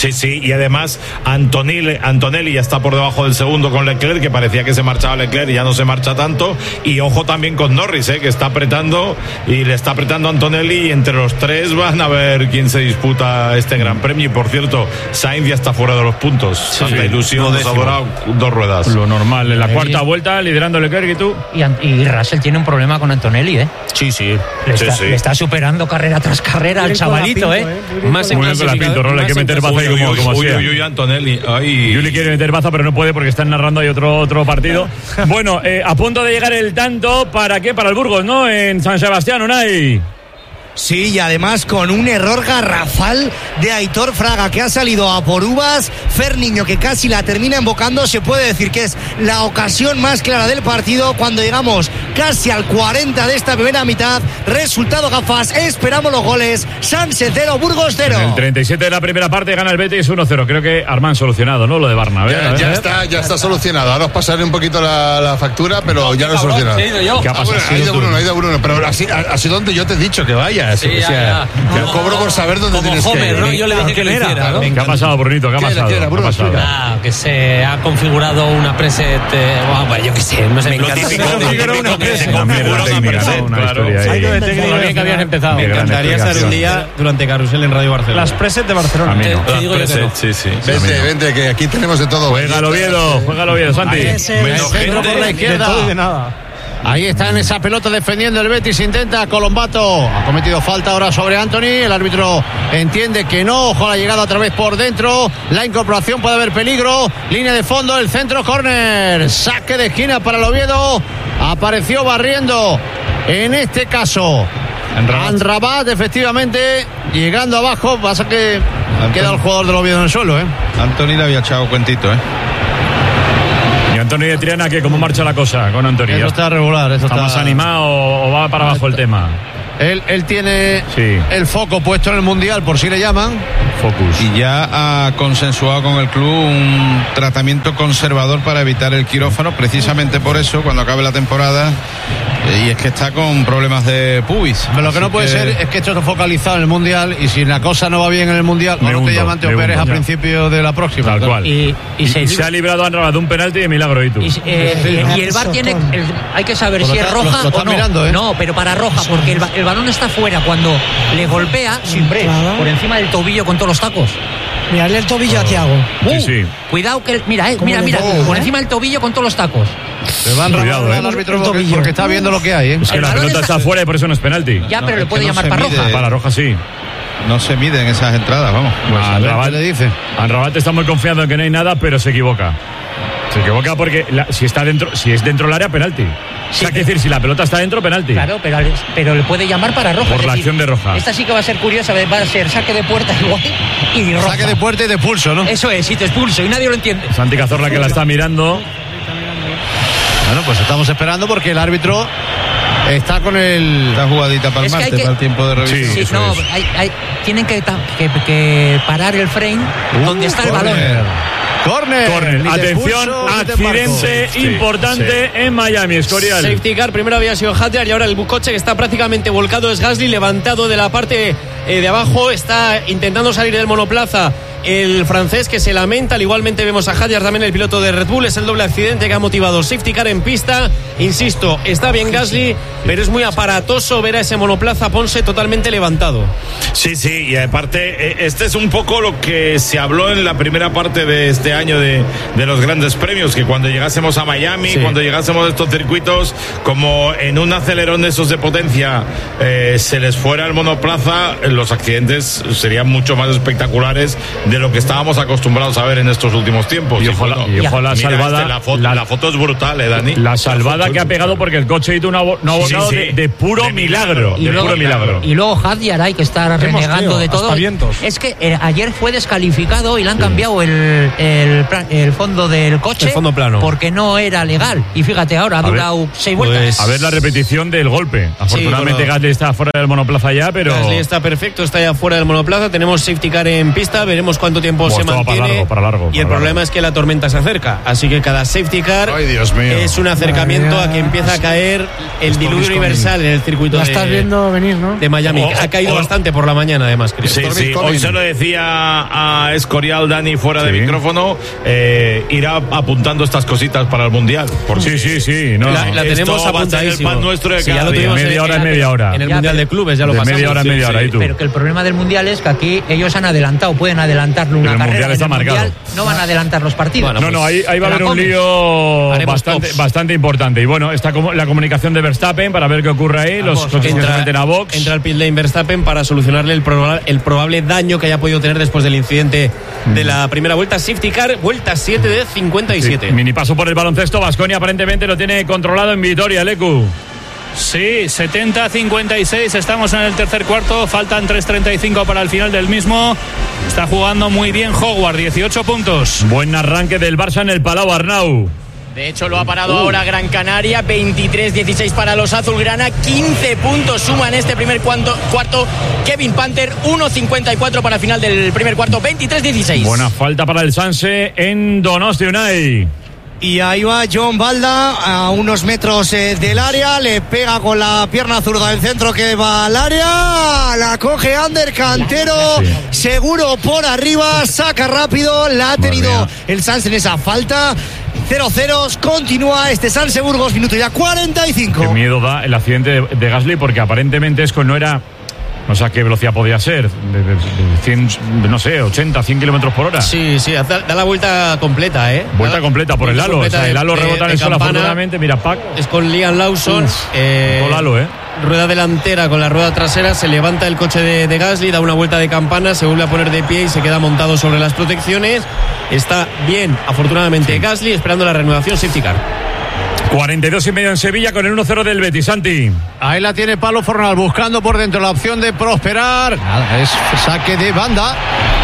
Speaker 18: Sí, y además Antonelli ya está por debajo del segundo con Leclerc, que parecía que se marchaba Leclerc y ya no se marcha tanto. Y ojo también con Norris, que está apretando y le está apretando a Antonelli, y entre los tres van a ver quién se disputa este Gran Premio. Y por cierto, Sainz ya está fuera de los puntos. Santa ilusión, nos ha durado 2 ruedas.
Speaker 1: Lo normal, en la cuarta vuelta liderando Leclerc. ¿Y tú?
Speaker 15: Y Russell tiene un problema con Antonelli,
Speaker 1: Sí.
Speaker 15: Le está superando carrera tras carrera al chavalito,
Speaker 1: Más en la Pinto, Rola, hay que meter baza como sea.
Speaker 18: Uy, Antonelli.
Speaker 1: Yuli quiere meter baza, pero no puede porque están narrando ahí otro partido. Bueno, a punto de llegar el tanto, ¿para qué? Para el Burgos, ¿no? En San Sebastián, Unai.
Speaker 6: Sí, y además con un error garrafal de Aitor Fraga, que ha salido a por uvas. Fer Niño, que casi la termina embocando. Se puede decir que es la ocasión más clara del partido cuando llegamos casi al 40 de esta primera mitad. Resultado gafas, esperamos los goles. Sanse 0, Burgos 0.
Speaker 1: En el 37 de la primera parte gana el Betis 1-0. Creo que Armán solucionado, ¿no? Lo de Barna.
Speaker 16: Ya está solucionado. Ahora os pasaré un poquito la factura, pero ya lo he solucionado.
Speaker 1: ¿Qué ha pasado?
Speaker 16: Ha ido Bruno, pero así donde yo te he dicho que vaya. Ya cobro por saber dónde tienes que ir.
Speaker 9: ¿no? Yo le dije que lo hiciera, ¿no?
Speaker 1: ¿Qué ha pasado, Brunito? ¿Qué ha pasado?
Speaker 9: Que se ha configurado una preset. Yo qué sé, no sé.
Speaker 18: Lo típico
Speaker 1: una preset.
Speaker 9: Bien que habías empezado.
Speaker 12: Me encantaría estar un día durante Carrusel en Radio Barcelona.
Speaker 13: Las preset de Barcelona.
Speaker 18: Sí.
Speaker 16: Vente, que aquí tenemos de todo.
Speaker 1: Juega el Oviedo, Santi.
Speaker 8: Menos gente por la izquierda.
Speaker 13: De todo y de nada.
Speaker 8: Ahí está en esa pelota defendiendo el Betis, intenta Colombato, ha cometido falta ahora sobre Anthony, el árbitro entiende que no, ojo a la llegada otra vez por dentro, la incorporación puede haber peligro, línea de fondo, el centro, córner, saque de esquina para el Oviedo, apareció barriendo, en este caso Amrabat, efectivamente, llegando abajo, pasa que queda el jugador del Oviedo en el suelo,
Speaker 4: Anthony le había echado cuentito,
Speaker 1: ¿Y Antonio de Triana qué? ¿Cómo marcha la cosa con Antonio?
Speaker 8: Eso está regular.
Speaker 1: ¿Está más animado o va para abajo el tema?
Speaker 8: Él tiene el foco puesto en el Mundial, por si le llaman.
Speaker 1: Focus.
Speaker 4: Y ya ha consensuado con el club un tratamiento conservador para evitar el quirófano, precisamente por eso, cuando acabe la temporada. Y es que está con problemas de pubis.
Speaker 8: Pero lo que no puede ser es que esto esté focalizado en el Mundial, y si la cosa no va bien en el Mundial, no te llaman, te operes a principio de la próxima.
Speaker 1: Tal cual. Y se ha librado a Amrabat de un penalti de milagro. ¿Y
Speaker 15: el VAR tiene... hay que saber si es roja o no.
Speaker 8: Mirando,
Speaker 15: No, pero para roja, porque el balón está fuera cuando le golpea por encima del tobillo con todos los tacos.
Speaker 3: Mirarle el tobillo a Thiago.
Speaker 1: Sí.
Speaker 15: Cuidado que... Mira, por encima del tobillo con todos los tacos.
Speaker 8: Le van cuidado, al árbitro porque está viendo lo que hay.
Speaker 1: Es que la pelota está fuera y por eso no es penalti.
Speaker 15: Ya, pero le puede llamar para roja.
Speaker 1: Para roja sí.
Speaker 4: No se miden esas entradas, vamos.
Speaker 1: Pues Amrabat le dice. Amrabat está muy confiado en que no hay nada, pero se equivoca. Se equivoca porque si es dentro del área, penalti. O sea, que decir, si la pelota está dentro, penalti.
Speaker 15: Claro, pero le puede llamar para roja.
Speaker 1: Por la acción de roja.
Speaker 15: Esta sí que va a ser curiosa, va a ser saque de puerta igual y roja.
Speaker 8: Saque de puerta y de pulso, ¿no?
Speaker 15: Eso es, y te expulso y nadie lo entiende.
Speaker 1: Santi Cazorla que la está mirando.
Speaker 8: Bueno, pues estamos esperando porque el árbitro está con esta
Speaker 4: jugadita para el martes, para el tiempo de revisión.
Speaker 15: Sí, no, tienen que parar el frame donde está el balón.
Speaker 1: Corner. Atención, accidente importante en Miami, Escorial.
Speaker 12: Safety car, primero había sido Hadjar y ahora el coche que está prácticamente volcado es Gasly, levantado de la parte de abajo, está intentando salir del monoplaza el francés, que se lamenta. Igualmente vemos a Hadjar, también el piloto de Red Bull. Es el doble accidente que ha motivado el safety car en pista. Insisto, está bien Gasly, pero es muy aparatoso ver a ese monoplaza Ponce totalmente levantado.
Speaker 18: Sí, y aparte este es un poco lo que se habló en la primera parte de este año de los grandes premios, que cuando llegásemos a Miami, cuando llegásemos a estos circuitos, como en un acelerón de esos de potencia se les fuera el monoplaza, los accidentes serían mucho más espectaculares de lo que estábamos acostumbrados a ver en estos últimos tiempos.
Speaker 1: Y ojo la salvada.
Speaker 18: La foto es brutal, Dani.
Speaker 1: La salvada que ha pegado porque el coche hizo un abocado de puro milagro.
Speaker 15: Y luego Hadjar hay que estar renegando de todo. Es que ayer fue descalificado y le han cambiado el fondo del coche.
Speaker 12: El fondo plano.
Speaker 15: Porque no era legal. Y fíjate, ahora ha durado 6 vueltas.
Speaker 1: A ver la repetición del golpe. Afortunadamente Gasly está fuera del monoplaza ya, pero...
Speaker 12: Gasly está perfecto, está ya fuera del monoplaza. Tenemos safety car en pista. Veremos cuánto tiempo se mantiene.
Speaker 1: Para largo.
Speaker 12: Y el problema es que la tormenta se acerca. Así que cada safety car es un acercamiento a que empieza a caer el diluvio universal en el circuito de Miami. Ha caído bastante por la mañana, además, creo.
Speaker 18: Sí. Hoy se lo decía a Escorial, Dani, fuera de micrófono, irá apuntando estas cositas para el Mundial.
Speaker 1: Sí. No,
Speaker 12: la tenemos apuntadísimo.
Speaker 18: Nuestro de
Speaker 12: ya lo tuvimos
Speaker 1: media hora.
Speaker 12: En el Mundial de Clubes ya lo pasamos.
Speaker 1: Media hora. ¿Y tú?
Speaker 15: Pero que el problema del Mundial es que aquí ellos han adelantado, pueden adelantarlo una carrera.
Speaker 1: Mundial está marcado.
Speaker 15: No van a adelantar los partidos.
Speaker 1: Bueno, ahí va a haber un lío bastante importante. Y bueno, está la comunicación de Verstappen para ver qué ocurre ahí. Los coches que se meten a box.
Speaker 12: Entra al pit lane Verstappen para solucionarle el probable daño que haya podido tener después del incidente de la primera vuelta. Safety car, vuelta 7 de 57.
Speaker 1: Sí, mini paso por el baloncesto. Baskonia aparentemente lo tiene controlado en Vitoria, Leku.
Speaker 10: Sí, 70-56, estamos en el tercer cuarto, faltan 3:35 para el final del mismo. Está jugando muy bien Howard, 18 puntos.
Speaker 1: Buen arranque del Barça en el Palau, Arnau.
Speaker 11: De hecho, lo ha parado ahora Gran Canaria, 23-16 para los azulgrana, 15 puntos suma en este primer cuarto Kevin Panther, 1:54 para el final del primer cuarto, 23-16.
Speaker 1: Buena falta para el Sanse en Donosti, Unai.
Speaker 6: Y ahí va John Balda a unos metros del área, le pega con la pierna zurda del centro que va al área, la coge Ander Cantero, seguro por arriba, saca rápido, la ha tenido el Sanse en esa falta. 0-0, continúa este Sanse Burgos, minuto ya 45.
Speaker 1: Qué miedo da el accidente de Gasly, porque aparentemente Esco no era... No sé a qué velocidad podía ser, de 100, no sé, 80, 100 kilómetros por hora.
Speaker 12: Sí, da la vuelta completa,
Speaker 1: Vuelta completa por el halo. O sea, el halo rebota en el suelo, afortunadamente. Mira, Pac.
Speaker 12: Es con Liam Lawson.
Speaker 1: Con halo,
Speaker 12: Rueda delantera con la rueda trasera. Se levanta el coche de Gasly, da una vuelta de campana, se vuelve a poner de pie y se queda montado sobre las protecciones. Está bien, afortunadamente, Gasly, esperando la renovación safety car.
Speaker 1: 42,5 en Sevilla con el 1-0 del Betis, Santi.
Speaker 8: Ahí la tiene Pablo Fornal buscando por dentro la opción de prosperar. Es saque de banda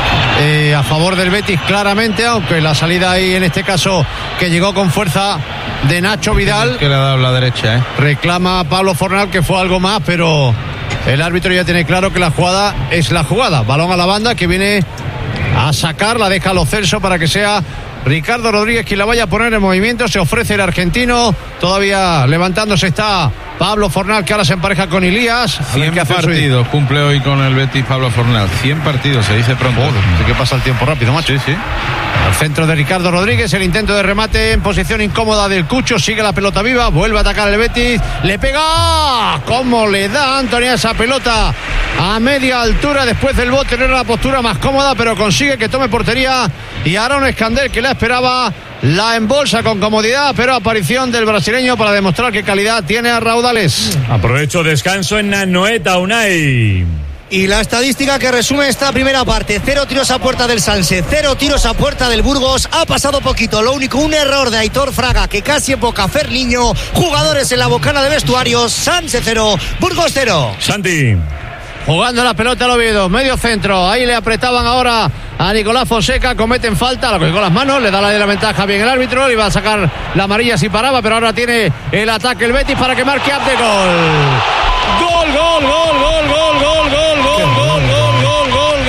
Speaker 8: a favor del Betis claramente, aunque la salida ahí en este caso que llegó con fuerza de Nacho Vidal.
Speaker 4: Que le ha dado la derecha,
Speaker 8: Reclama a Pablo Fornal que fue algo más, pero el árbitro ya tiene claro que la jugada es la jugada. Balón a la banda que viene a sacar, la deja a Lo Celso para que sea Ricardo Rodríguez quien la vaya a poner en movimiento. Se ofrece el argentino, todavía levantándose está Pablo Fornal, que ahora se empareja con Ilías.
Speaker 4: 100 partidos cumple hoy con el Betis Pablo Fornal. 100 partidos, se dice pronto.
Speaker 8: Así que pasa el tiempo rápido, macho.
Speaker 4: Sí.
Speaker 8: Al centro de Ricardo Rodríguez, el intento de remate en posición incómoda del Cucho, sigue la pelota viva, vuelve a atacar el Betis, le pega, ¿cómo le da Antonio esa pelota a media altura? Después del bote no era la postura más cómoda, pero consigue que tome portería, y Aaron Escandel, que la esperaba, la embolsa con comodidad, pero aparición del brasileño para demostrar qué calidad tiene a raudales.
Speaker 1: Aprovecho descanso en Anoeta, Unai.
Speaker 6: Y la estadística que resume esta primera parte: 0 tiros a puerta del Sanse, 0 tiros a puerta del Burgos. Ha pasado poquito, lo único, un error de Aitor Fraga que casi evoca Ferniño. Jugadores en la bocana de vestuarios. Sanse 0, Burgos 0.
Speaker 1: Santi.
Speaker 8: Jugando la pelota al Oviedo, medio centro, ahí le apretaban ahora a Nicolás Fonseca, cometen falta, la coge con las manos, le da la ventaja bien el árbitro, iba a sacar la amarilla si paraba, pero ahora tiene el ataque el Betis para que marque Abde. Gol, gol, gol, gol, gol, gol, gol, gol, gol, gol, gol,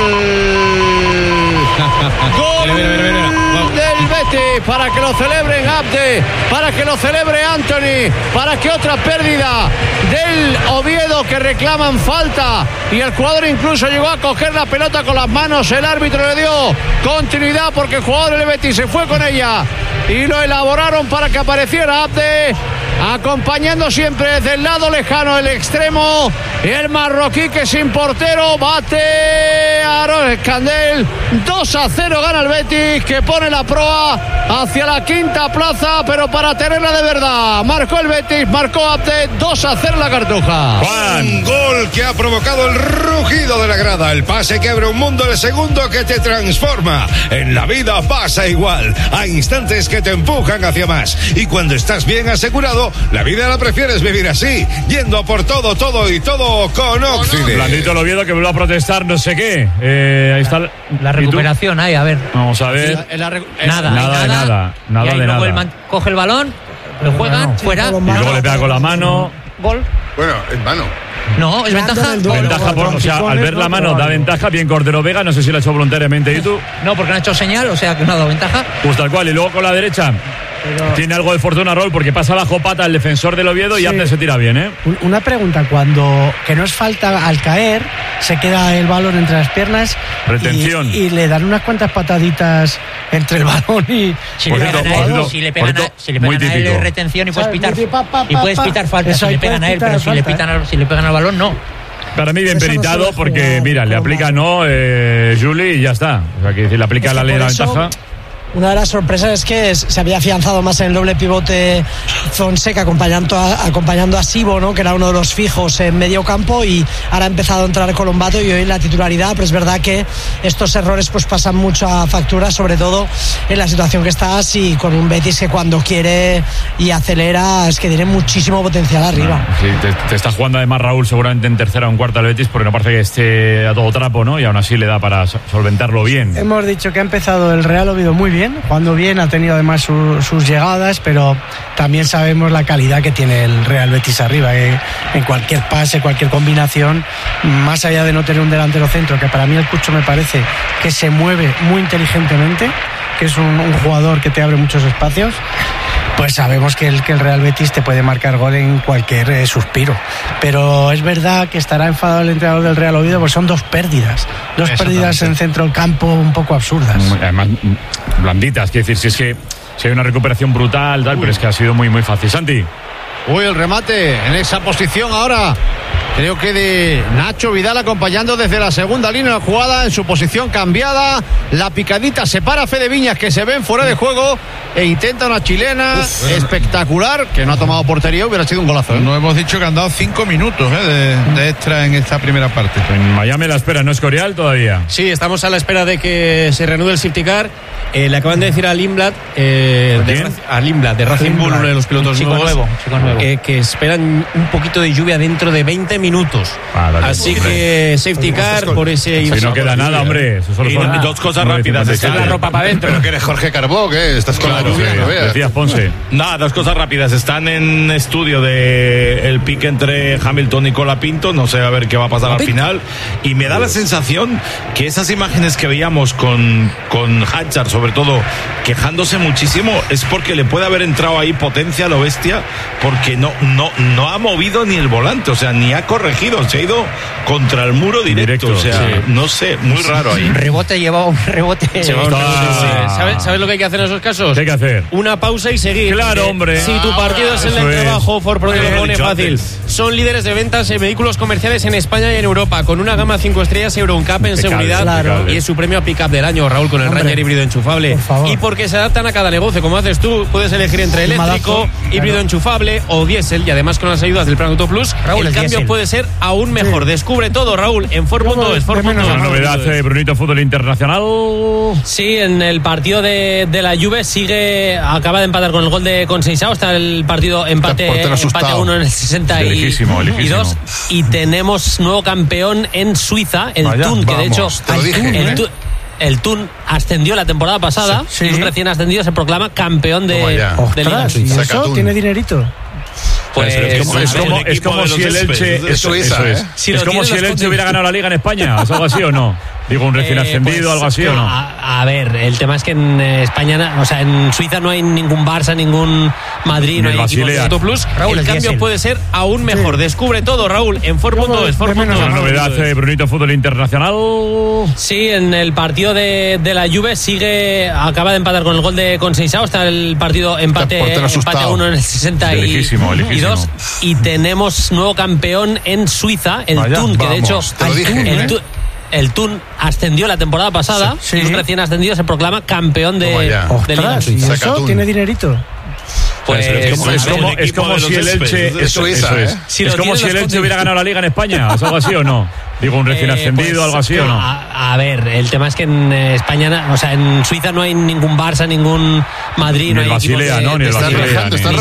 Speaker 8: gol, gol del Betis, para que lo celebren Abde, para que lo celebre Anthony, para que otra pérdida del Oviedo, que reclaman falta, y el jugador incluso llegó a coger la pelota con las manos, el árbitro le dio continuidad porque el jugador del Betis se fue con ella y lo elaboraron para que apareciera Abde, acompañando siempre desde el lado lejano, el extremo, el marroquí, que sin portero bate a Aaron Escandel. 2-0 gana el Betis, que pone la proa hacia la quinta plaza, pero para tenerla de verdad. Marcó el Betis, marcó Abde, 2-0 la Cartuja.
Speaker 7: Un gol que ha provocado el rugido de la grada, el pase que abre un mundo, el segundo que te transforma. En la vida pasa igual, hay instantes que te empujan hacia más, y cuando estás bien asegurado, la vida la prefieres vivir así, yendo a por todo, todo y todo con Oxide.
Speaker 1: Blandito el Oviedo, que vuelve a protestar no sé qué. Ahí está
Speaker 15: la recuperación, ahí, a ver.
Speaker 1: Vamos a ver. Nada.
Speaker 15: Y luego coge el balón, lo juegan, fuera.
Speaker 1: Y luego le pega con la mano.
Speaker 15: Gol.
Speaker 16: Bueno, en mano.
Speaker 15: No, es ventaja.
Speaker 1: Ventaja o sea, al ver la mano da ventaja, bien Cordero Vega, no sé si lo ha hecho voluntariamente YouTube.
Speaker 15: No, porque no ha hecho señal, o sea que no ha dado ventaja.
Speaker 1: Pues tal cual, y luego con la derecha tiene algo de fortuna Raúl, porque pasa bajo pata el defensor del Oviedo y Abde se tira bien, ¿eh?
Speaker 5: Una pregunta, cuando que no es falta al caer, se queda el balón entre las piernas.
Speaker 1: Retención.
Speaker 5: Y le dan unas cuantas pataditas entre el balón y...
Speaker 15: Si le pegan a él, es retención y puedes pitar. Y puedes pitar falta si le pegan a él, pero si le pegan al balón, no.
Speaker 1: Para mí bien peritado, porque mira, le aplica Juli y ya está. O sea, que le aplica la ley de la ventaja.
Speaker 3: Una de las sorpresas es que se había afianzado más en el doble pivote Fonseca acompañando a Sibo, ¿no? Que era uno de los fijos en medio campo, y ahora ha empezado a entrar Colombato y hoy la titularidad, pero es verdad que estos errores pues pasan mucha factura, sobre todo en la situación que estás y con un Betis que cuando quiere y acelera es que tiene muchísimo potencial arriba.
Speaker 1: Sí, te está jugando además Raúl seguramente en tercera o en cuarta el Betis, porque no parece que esté a todo trapo, ¿no? Y aún así le da para solventarlo bien.
Speaker 5: Hemos dicho que ha empezado el Real Oviedo muy bien, jugando bien, ha tenido además sus llegadas, pero también sabemos la calidad que tiene el Real Betis arriba, en cualquier pase, cualquier combinación, más allá de no tener un delantero centro, que para mí el Cucho me parece que se mueve muy inteligentemente, que es un jugador que te abre muchos espacios, pues sabemos que el Real Betis te puede marcar gol en cualquier suspiro. Pero es verdad que estará enfadado el entrenador del Real Oviedo, porque son dos pérdidas en centro del campo un poco absurdas.
Speaker 1: Además, blanditas, quiero decir, si hay una recuperación brutal, tal, pero es que ha sido muy, muy fácil. Santi.
Speaker 8: Uy, el remate en esa posición ahora. Creo que de Nacho Vidal acompañando desde la segunda línea de la jugada en su posición cambiada. La picadita separa a Fede Viñas, que se ven fuera de juego, e intenta una chilena espectacular, que no ha tomado portería. Hubiera sido un golazo, ¿eh?
Speaker 4: No hemos dicho que han dado 5 minutos de extra en esta primera parte.
Speaker 1: En Miami la espera, ¿no es Corial todavía?
Speaker 12: Sí, estamos a la espera de que se reanude el safety car. Le acaban de decir a Lindblad, de Racing Bull, uno de los pilotos nuevos, que esperan un poquito de lluvia dentro de 20 minutos. Así que safety car por ese...
Speaker 1: Si no queda nada, hombre. Eso solo son
Speaker 18: dos cosas rápidas.
Speaker 12: Está la ropa para adentro.
Speaker 16: Pero que eres Jorge Carbó, ¿qué? Estás con la lluvia, no veas.
Speaker 1: Decías Ponce.
Speaker 18: Nada, dos cosas rápidas. Están en estudio de el pique entre Hamilton y Colapinto. No sé a ver qué va a pasar al final. Y me da la sensación que esas imágenes que veíamos con Hatchard, sobre todo, quejándose muchísimo, es porque le puede haber entrado ahí potencia a lo bestia, porque no ha movido ni el volante, o sea, ni ha corregido, se ha ido contra el muro directo, o sea, no sé, muy raro ahí.
Speaker 15: Rebote lleva un rebote.
Speaker 12: ¿Sabes lo que hay que hacer en esos casos?
Speaker 1: ¿Qué hay que hacer?
Speaker 12: Una pausa y seguir.
Speaker 1: Claro, hombre.
Speaker 12: Si tu partido es el del trabajo, Ford Pro te lo pone fácil. Son líderes de ventas en vehículos comerciales en España y en Europa, con una gama 5 estrellas Euroncap en seguridad, y es su premio a Pickup del año, Raúl, con el Ranger híbrido enchufable. Y porque se adaptan a cada negocio, como haces tú, puedes elegir entre eléctrico, híbrido enchufable o diésel, y además con las ayudas del Plan Auto Plus, Raúl, el cambio puede ser aún mejor. Descubre todo, Raúl, en Ford.es.
Speaker 1: La novedad de Brunito Fútbol Internacional.
Speaker 9: Sí, en el partido de la Juve acaba de empatar con el gol de Conceição. Está el partido empate 1 en el 62. Y tenemos nuevo campeón en Suiza, el Thun, que de hecho el Thun ascendió la temporada pasada, y un recién ascendido se proclama campeón de Liga Suiza.
Speaker 5: ¿Y eso tiene dinerito?
Speaker 1: Pues es como si el Elche es como si el Elche hubiera ganado la Liga en España, ¿es algo así o no? Digo, un recién ascendido, algo así o no.
Speaker 9: A ver, el tema es que en España, o sea, en Suiza no hay ningún Barça, ningún Madrid, no hay
Speaker 1: Basilea.
Speaker 12: Auto Plus. Raúl, el cambio puede ser aún mejor. Descubre todo, Raúl, en Ford.es.
Speaker 1: La novedad de Brunito Fútbol Internacional.
Speaker 9: Sí, en el partido de la Juve acaba de empatar con el gol de Conceição. Está el partido empate 1 en el 62. Y tenemos nuevo campeón en Suiza, el Thun, que de hecho el Thun ascendió la temporada pasada, y un recién ascendido se proclama campeón de Liga Suiza.
Speaker 5: ¿Y eso tiene dinerito?
Speaker 9: Pues
Speaker 1: es como si el Elche es como si el Elche hubiera ganado la Liga en España, ¿es algo así o no? Digo, un recién ascendido, algo así o no.
Speaker 9: A ver, el tema es que en España, o sea, en Suiza no hay ningún Barça, ningún Madrid,
Speaker 1: ni
Speaker 9: no hay
Speaker 1: el Basilea, ¿no? Ni el Basilea.